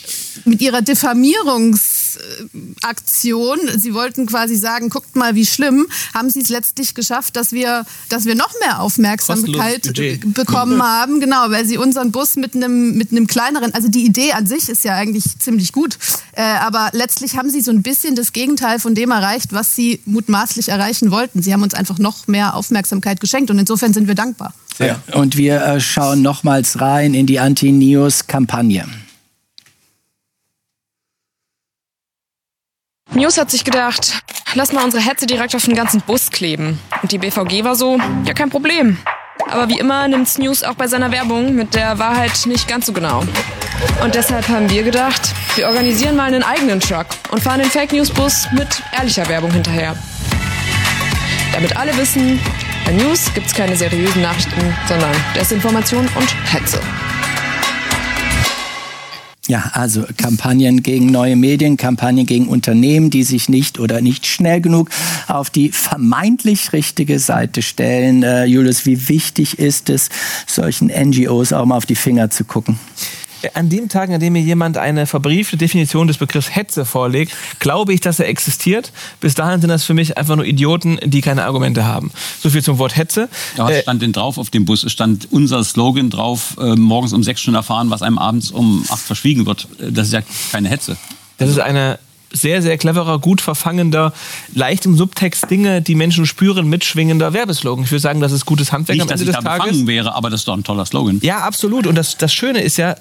Diffamierungsaktion, sie wollten quasi sagen, guckt mal, wie schlimm, haben sie es letztlich geschafft, dass wir noch mehr Aufmerksamkeit bekommen haben, genau, weil sie unseren Bus mit einem kleineren, also die Idee an sich ist ja eigentlich ziemlich gut, aber letztlich haben sie so ein bisschen das Gegenteil von dem erreicht, was sie mutmaßlich erreichen wollten. Sie haben uns einfach noch mehr Aufmerksamkeit geschenkt, und insofern sind wir dankbar. Ja. Und wir schauen nochmals rein in die Anti-News-Kampagne. News hat sich gedacht, lass mal unsere Hetze direkt auf den ganzen Bus kleben. Und die BVG war so, ja, kein Problem. Aber wie immer nimmt's News auch bei seiner Werbung mit der Wahrheit nicht ganz so genau. Und deshalb haben wir gedacht, wir organisieren mal einen eigenen Truck und fahren den Fake-News-Bus mit ehrlicher Werbung hinterher. Damit alle wissen, bei News gibt's keine seriösen Nachrichten, sondern Desinformation und Hetze. Ja, also Kampagnen gegen neue Medien, Kampagnen gegen Unternehmen, die sich nicht oder nicht schnell genug auf die vermeintlich richtige Seite stellen. Julius, wie wichtig ist es, solchen NGOs auch mal auf die Finger zu gucken? An dem Tag, an dem mir jemand eine verbriefte Definition des Begriffs Hetze vorlegt, glaube ich, dass er existiert. Bis dahin sind das für mich einfach nur Idioten, die keine Argumente haben. So viel zum Wort Hetze. Ja, was stand denn drauf auf dem Bus? Es stand unser Slogan drauf, morgens um 6 schon erfahren, was einem abends um 8 verschwiegen wird. Das ist ja keine Hetze. Das ist eine sehr, sehr cleverer, gut verfangender, leicht im Subtext Dinge, die Menschen spüren, mitschwingender Werbeslogan. Ich würde sagen, das ist gutes Handwerk am Ende des Tages. Nicht, dass ich da befangen wäre, aber das ist doch ein toller Slogan. Ja, absolut. Und das Schöne ist ja,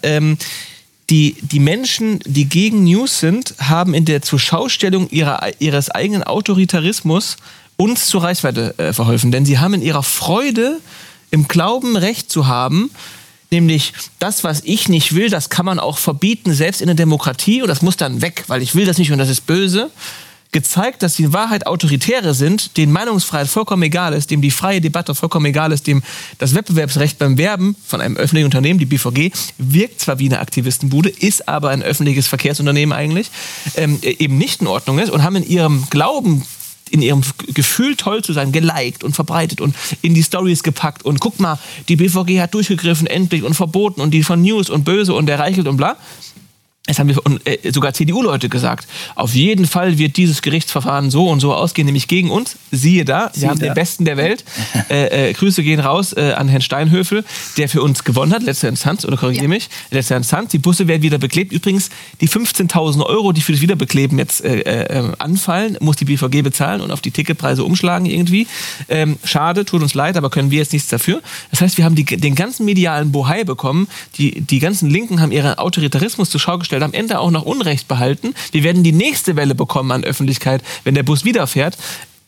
die Menschen, die gegen News sind, haben in der Zurschaustellung ihres eigenen Autoritarismus uns zur Reichweite verholfen. Denn sie haben in ihrer Freude, im Glauben, Recht zu haben, nämlich das, was ich nicht will, das kann man auch verbieten, selbst in der Demokratie, und das muss dann weg, weil ich will das nicht und das ist böse, gezeigt, dass die in Wahrheit Autoritäre sind, denen Meinungsfreiheit vollkommen egal ist, dem die freie Debatte vollkommen egal ist, dem das Wettbewerbsrecht beim Werben von einem öffentlichen Unternehmen, die BVG, wirkt zwar wie eine Aktivistenbude, ist aber ein öffentliches Verkehrsunternehmen eigentlich, eben nicht in Ordnung ist, und haben in ihrem Glauben, in ihrem Gefühl, toll zu sein, geliked und verbreitet und in die Stories gepackt und guck mal, die BVG hat durchgegriffen, endlich, und verboten, und die von News und böse und der Reichelt und bla. Es haben sogar CDU-Leute gesagt, auf jeden Fall wird dieses Gerichtsverfahren so und so ausgehen, nämlich gegen uns. Siehe da, wir haben den Besten der Welt. Grüße gehen raus an Herrn Steinhöfel, der für uns gewonnen hat, letzte Instanz, oder korrigiere mich, letzte Instanz. Die Busse werden wieder beklebt. Übrigens, die 15.000 €, die für das Wiederbekleben jetzt anfallen, muss die BVG bezahlen und auf die Ticketpreise umschlagen irgendwie. Schade, tut uns leid, aber können wir jetzt nichts dafür. Das heißt, wir haben den ganzen medialen Bohai bekommen. Die ganzen Linken haben ihren Autoritarismus zur Schau gestellt, am Ende auch noch Unrecht behalten. Wir werden die nächste Welle bekommen an Öffentlichkeit, wenn der Bus wieder fährt.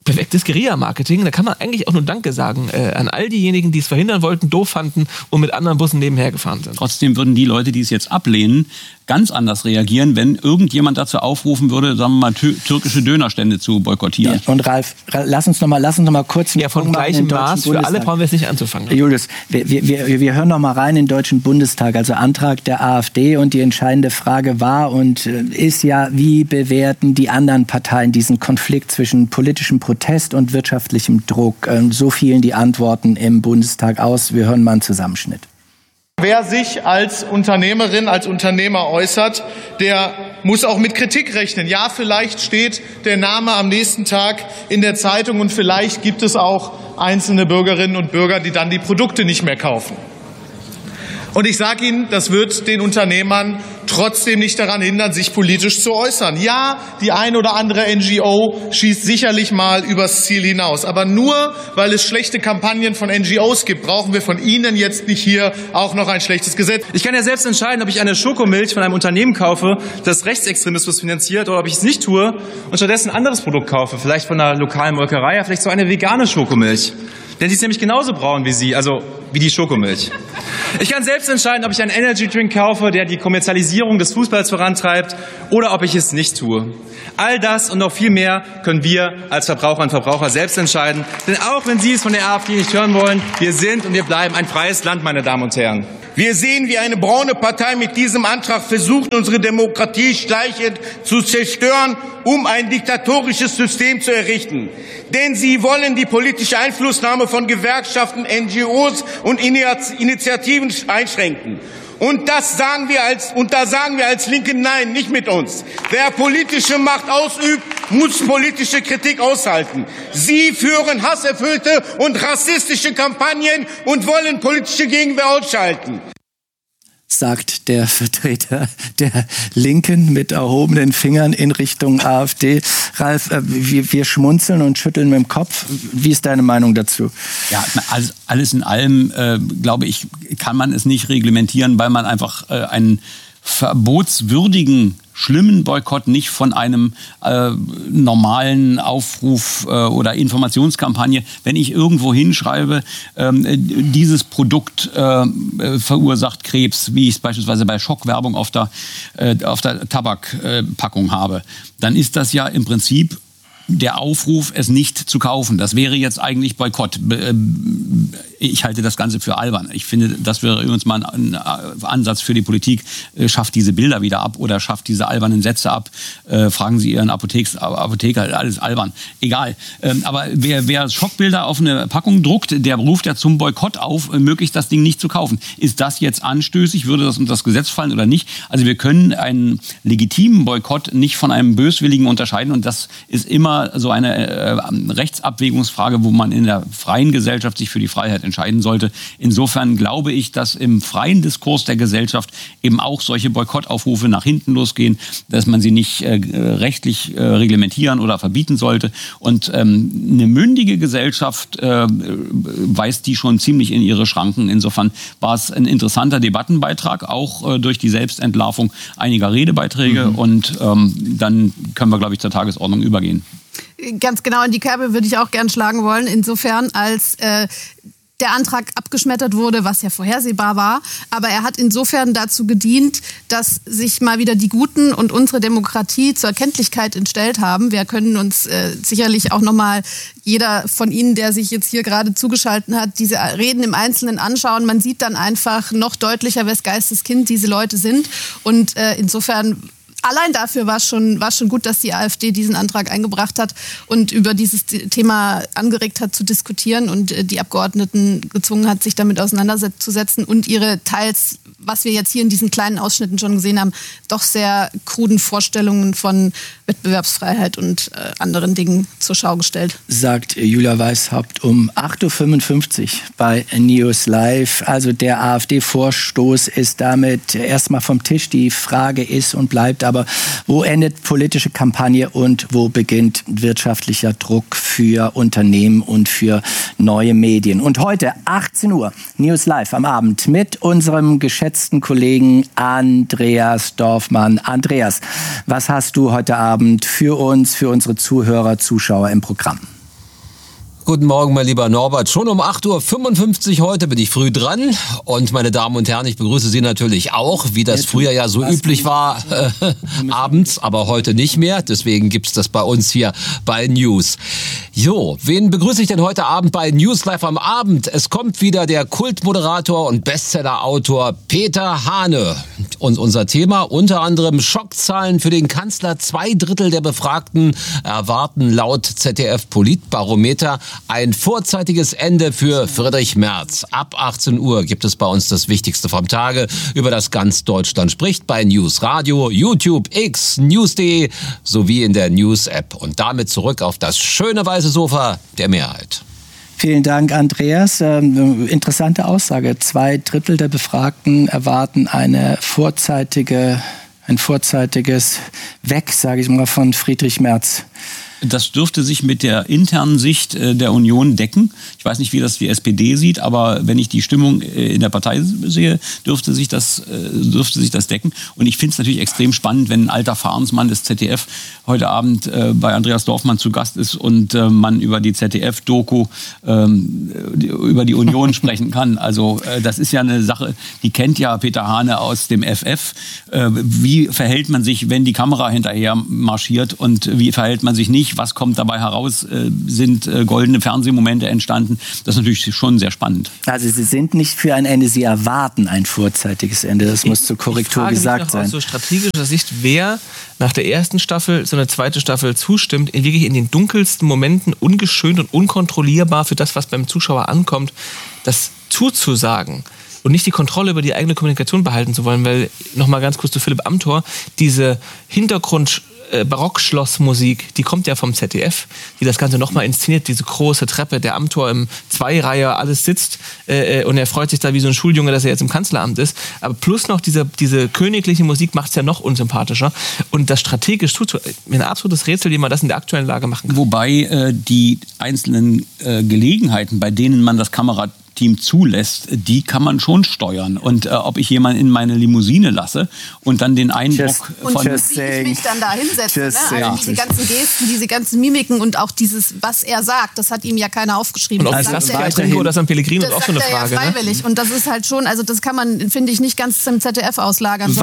perfektes Guerilla-Marketing. Da kann man eigentlich auch nur Danke sagen an all diejenigen, die es verhindern wollten, doof fanden und mit anderen Bussen nebenher gefahren sind. Trotzdem würden die Leute, die es jetzt ablehnen, ganz anders reagieren, wenn irgendjemand dazu aufrufen würde, sagen wir mal, türkische Dönerstände zu boykottieren. Ja, und Ralf, lass uns noch mal kurz... Ja, von gleichem Maß, für alle brauchen wir es nicht anzufangen. Julius, wir hören noch mal rein in den Deutschen Bundestag, also Antrag der AfD, und die entscheidende Frage war und ist ja, wie bewerten die anderen Parteien diesen Konflikt zwischen politischem Protest und wirtschaftlichem Druck? So fielen die Antworten im Bundestag aus. Wir hören mal einen Zusammenschnitt. Wer sich als Unternehmerin, als Unternehmer äußert, der muss auch mit Kritik rechnen. Ja, vielleicht steht der Name am nächsten Tag in der Zeitung und vielleicht gibt es auch einzelne Bürgerinnen und Bürger, die dann die Produkte nicht mehr kaufen. Und ich sage Ihnen, das wird den Unternehmern trotzdem nicht daran hindern, sich politisch zu äußern. Ja, die ein oder andere NGO schießt sicherlich mal übers Ziel hinaus. Aber nur, weil es schlechte Kampagnen von NGOs gibt, brauchen wir von Ihnen jetzt nicht hier auch noch ein schlechtes Gesetz. Ich kann ja selbst entscheiden, ob ich eine Schokomilch von einem Unternehmen kaufe, das Rechtsextremismus finanziert, oder ob ich es nicht tue und stattdessen ein anderes Produkt kaufe. Vielleicht von einer lokalen Molkerei, vielleicht so eine vegane Schokomilch. Denn die ist nämlich genauso braun wie Sie, also wie die Schokomilch. Ich kann selbst entscheiden, ob ich einen Energy Drink kaufe, der die Kommerzialisierung des Fußballs vorantreibt, oder ob ich es nicht tue. All das und noch viel mehr können wir als Verbraucherinnen und Verbraucher selbst entscheiden. Denn auch wenn Sie es von der AfD nicht hören wollen, wir sind und wir bleiben ein freies Land, meine Damen und Herren. Wir sehen, wie eine braune Partei mit diesem Antrag versucht, unsere Demokratie schleichend zu zerstören, um ein diktatorisches System zu errichten. Denn sie wollen die politische Einflussnahme von Gewerkschaften, NGOs und Initiativen einschränken. Und da sagen wir als Linke nein, nicht mit uns. Wer politische Macht ausübt, muss politische Kritik aushalten. Sie führen hasserfüllte und rassistische Kampagnen und wollen politische Gegenwehr ausschalten. Sagt der Vertreter der Linken mit erhobenen Fingern in Richtung AfD. Ralf, wir schmunzeln und schütteln mit dem Kopf. Wie ist deine Meinung dazu? Ja, alles in allem, glaube ich, kann man es nicht reglementieren, weil man einfach einen verbotswürdigen, schlimmen Boykott nicht von einem normalen Aufruf oder Informationskampagne, wenn ich irgendwo hinschreibe, dieses Produkt verursacht Krebs, wie ich es beispielsweise bei Schockwerbung auf der Tabakpackung habe, dann ist das ja im Prinzip der Aufruf, es nicht zu kaufen. Das wäre jetzt eigentlich Boykott. Ich halte das Ganze für albern. Ich finde, das wäre übrigens mal ein Ansatz für die Politik. Schafft diese Bilder wieder ab oder schafft diese albernen Sätze ab. Fragen Sie Ihren Apotheker, alles albern. Egal. Aber wer Schockbilder auf eine Packung druckt, der ruft ja zum Boykott auf, möglichst das Ding nicht zu kaufen. Ist das jetzt anstößig? Würde das unter das Gesetz fallen oder nicht? Also wir können einen legitimen Boykott nicht von einem böswilligen unterscheiden, und das ist immer so eine Rechtsabwägungsfrage, wo man in der freien Gesellschaft sich für die Freiheit entscheiden sollte. Insofern glaube ich, dass im freien Diskurs der Gesellschaft eben auch solche Boykottaufrufe nach hinten losgehen, dass man sie nicht rechtlich reglementieren oder verbieten sollte. Und eine mündige Gesellschaft weist die schon ziemlich in ihre Schranken. Insofern war es ein interessanter Debattenbeitrag, auch durch die Selbstentlarvung einiger Redebeiträge. Und dann können wir, glaube ich, zur Tagesordnung übergehen. Ganz genau in die Kerbe würde ich auch gern schlagen wollen. Insofern, als der Antrag abgeschmettert wurde, was ja vorhersehbar war. Aber er hat insofern dazu gedient, dass sich mal wieder die Guten und unsere Demokratie zur Erkenntlichkeit entstellt haben. Wir können uns sicherlich auch nochmal jeder von Ihnen, der sich jetzt hier gerade zugeschaltet hat, diese Reden im Einzelnen anschauen. Man sieht dann einfach noch deutlicher, wes Geistes Kind diese Leute sind. Und insofern allein dafür war es schon gut, dass die AfD diesen Antrag eingebracht hat und über dieses Thema angeregt hat zu diskutieren und die Abgeordneten gezwungen hat, sich damit auseinanderzusetzen und ihre teils, was wir jetzt hier in diesen kleinen Ausschnitten schon gesehen haben, doch sehr kruden Vorstellungen von Wettbewerbsfreiheit und anderen Dingen zur Schau gestellt. Sagt Julia Weishaupt um 8.55 Uhr bei News Live. Also der AfD-Vorstoß ist damit erstmal vom Tisch. Die Frage ist und bleibt aber, wo endet politische Kampagne und wo beginnt wirtschaftlicher Druck für Unternehmen und für neue Medien? Und heute 18 Uhr News Live am Abend mit unserem geschätzten Kollegen Andreas Dorfmann. Andreas, was hast du heute Abend für uns, für unsere Zuhörer, Zuschauer im Programm? Guten Morgen, mein lieber Norbert. Schon um 8.55 Uhr heute bin ich früh dran. Und meine Damen und Herren, ich begrüße Sie natürlich auch, wie das früher ja so üblich war, abends, aber heute nicht mehr. Deswegen gibt's das bei uns hier bei News. Jo, wen begrüße ich denn heute Abend bei News Live am Abend? Es kommt wieder der Kultmoderator und Bestsellerautor Peter Hane. Und unser Thema unter anderem Schockzahlen für den Kanzler. 2/3 der Befragten erwarten laut ZDF-Politbarometer ein vorzeitiges Ende für Friedrich Merz. Ab 18 Uhr gibt es bei uns das Wichtigste vom Tage, über das ganz Deutschland spricht, bei News Radio, YouTube, X, News.de sowie in der News-App. Und damit zurück auf das schöne weiße Sofa der Mehrheit. Vielen Dank, Andreas. Interessante Aussage. 2/3 der Befragten erwarten ein vorzeitiges Weg, sage ich mal, von Friedrich Merz. Das dürfte sich mit der internen Sicht der Union decken. Ich weiß nicht, wie das die SPD sieht, aber wenn ich die Stimmung in der Partei sehe, dürfte sich das decken. Und ich finde es natürlich extrem spannend, wenn ein alter Fahrensmann des ZDF heute Abend bei Andreas Dorfmann zu Gast ist und man über die ZDF-Doku über die Union sprechen kann. Also das ist ja eine Sache, die kennt ja Peter Hane aus dem FF. Wie verhält man sich, wenn die Kamera hinterher marschiert und wie verhält man sich nicht? Was kommt dabei heraus? Sind goldene Fernsehmomente entstanden? Das ist natürlich schon sehr spannend. Also Sie sind nicht für ein Ende, Sie erwarten ein vorzeitiges Ende. Das muss zur Korrektur gesagt sein. Aus so strategischer Sicht, wer nach der ersten Staffel so eine zweite Staffel zustimmt, wirklich in den dunkelsten Momenten ungeschönt und unkontrollierbar für das, was beim Zuschauer ankommt, das zuzusagen. Und nicht die Kontrolle über die eigene Kommunikation behalten zu wollen, weil, nochmal ganz kurz zu Philipp Amthor, diese Barockschlossmusik, die kommt ja vom ZDF, die das Ganze nochmal inszeniert, diese große Treppe, der Amthor im Zweireiher, alles sitzt und er freut sich da wie so ein Schuljunge, dass er jetzt im Kanzleramt ist. Aber plus noch diese königliche Musik macht es ja noch unsympathischer. Und das strategisch ein absolutes Rätsel, wie man das in der aktuellen Lage machen kann. Wobei die einzelnen Gelegenheiten, bei denen man das Kamerateam zulässt, die kann man schon steuern. Und ob ich jemanden in meine Limousine lasse und dann den Eindruck und wie ich mich dann da hinsetze. Also diese ganzen Gesten, diese ganzen Mimiken und auch dieses, was er sagt, das hat ihm ja keiner aufgeschrieben. Und ob das weiterhin oder San Pellegrino ist auch so eine Frage. Ja freiwillig. Ne? Und das ist halt schon, also das kann man, finde ich, nicht ganz zum ZDF auslagern.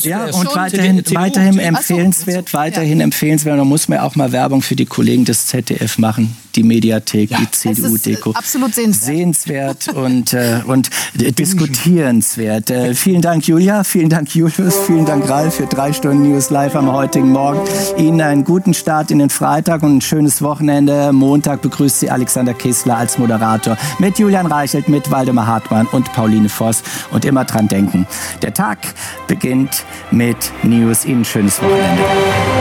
Weiterhin empfehlenswert. Da muss man auch mal Werbung für die Kollegen des ZDF machen. Die Mediathek, die CDU-Deko. Absolut sehenswert. Und diskutierenswert. Vielen Dank, Julia. Vielen Dank, Julius. Vielen Dank, Ralf, für 3 Stunden News Live am heutigen Morgen. Ihnen einen guten Start in den Freitag und ein schönes Wochenende. Montag begrüßt Sie Alexander Kissler als Moderator mit Julian Reichelt, mit Waldemar Hartmann und Pauline Voss. Und immer dran denken, der Tag beginnt mit News. Ihnen ein schönes Wochenende.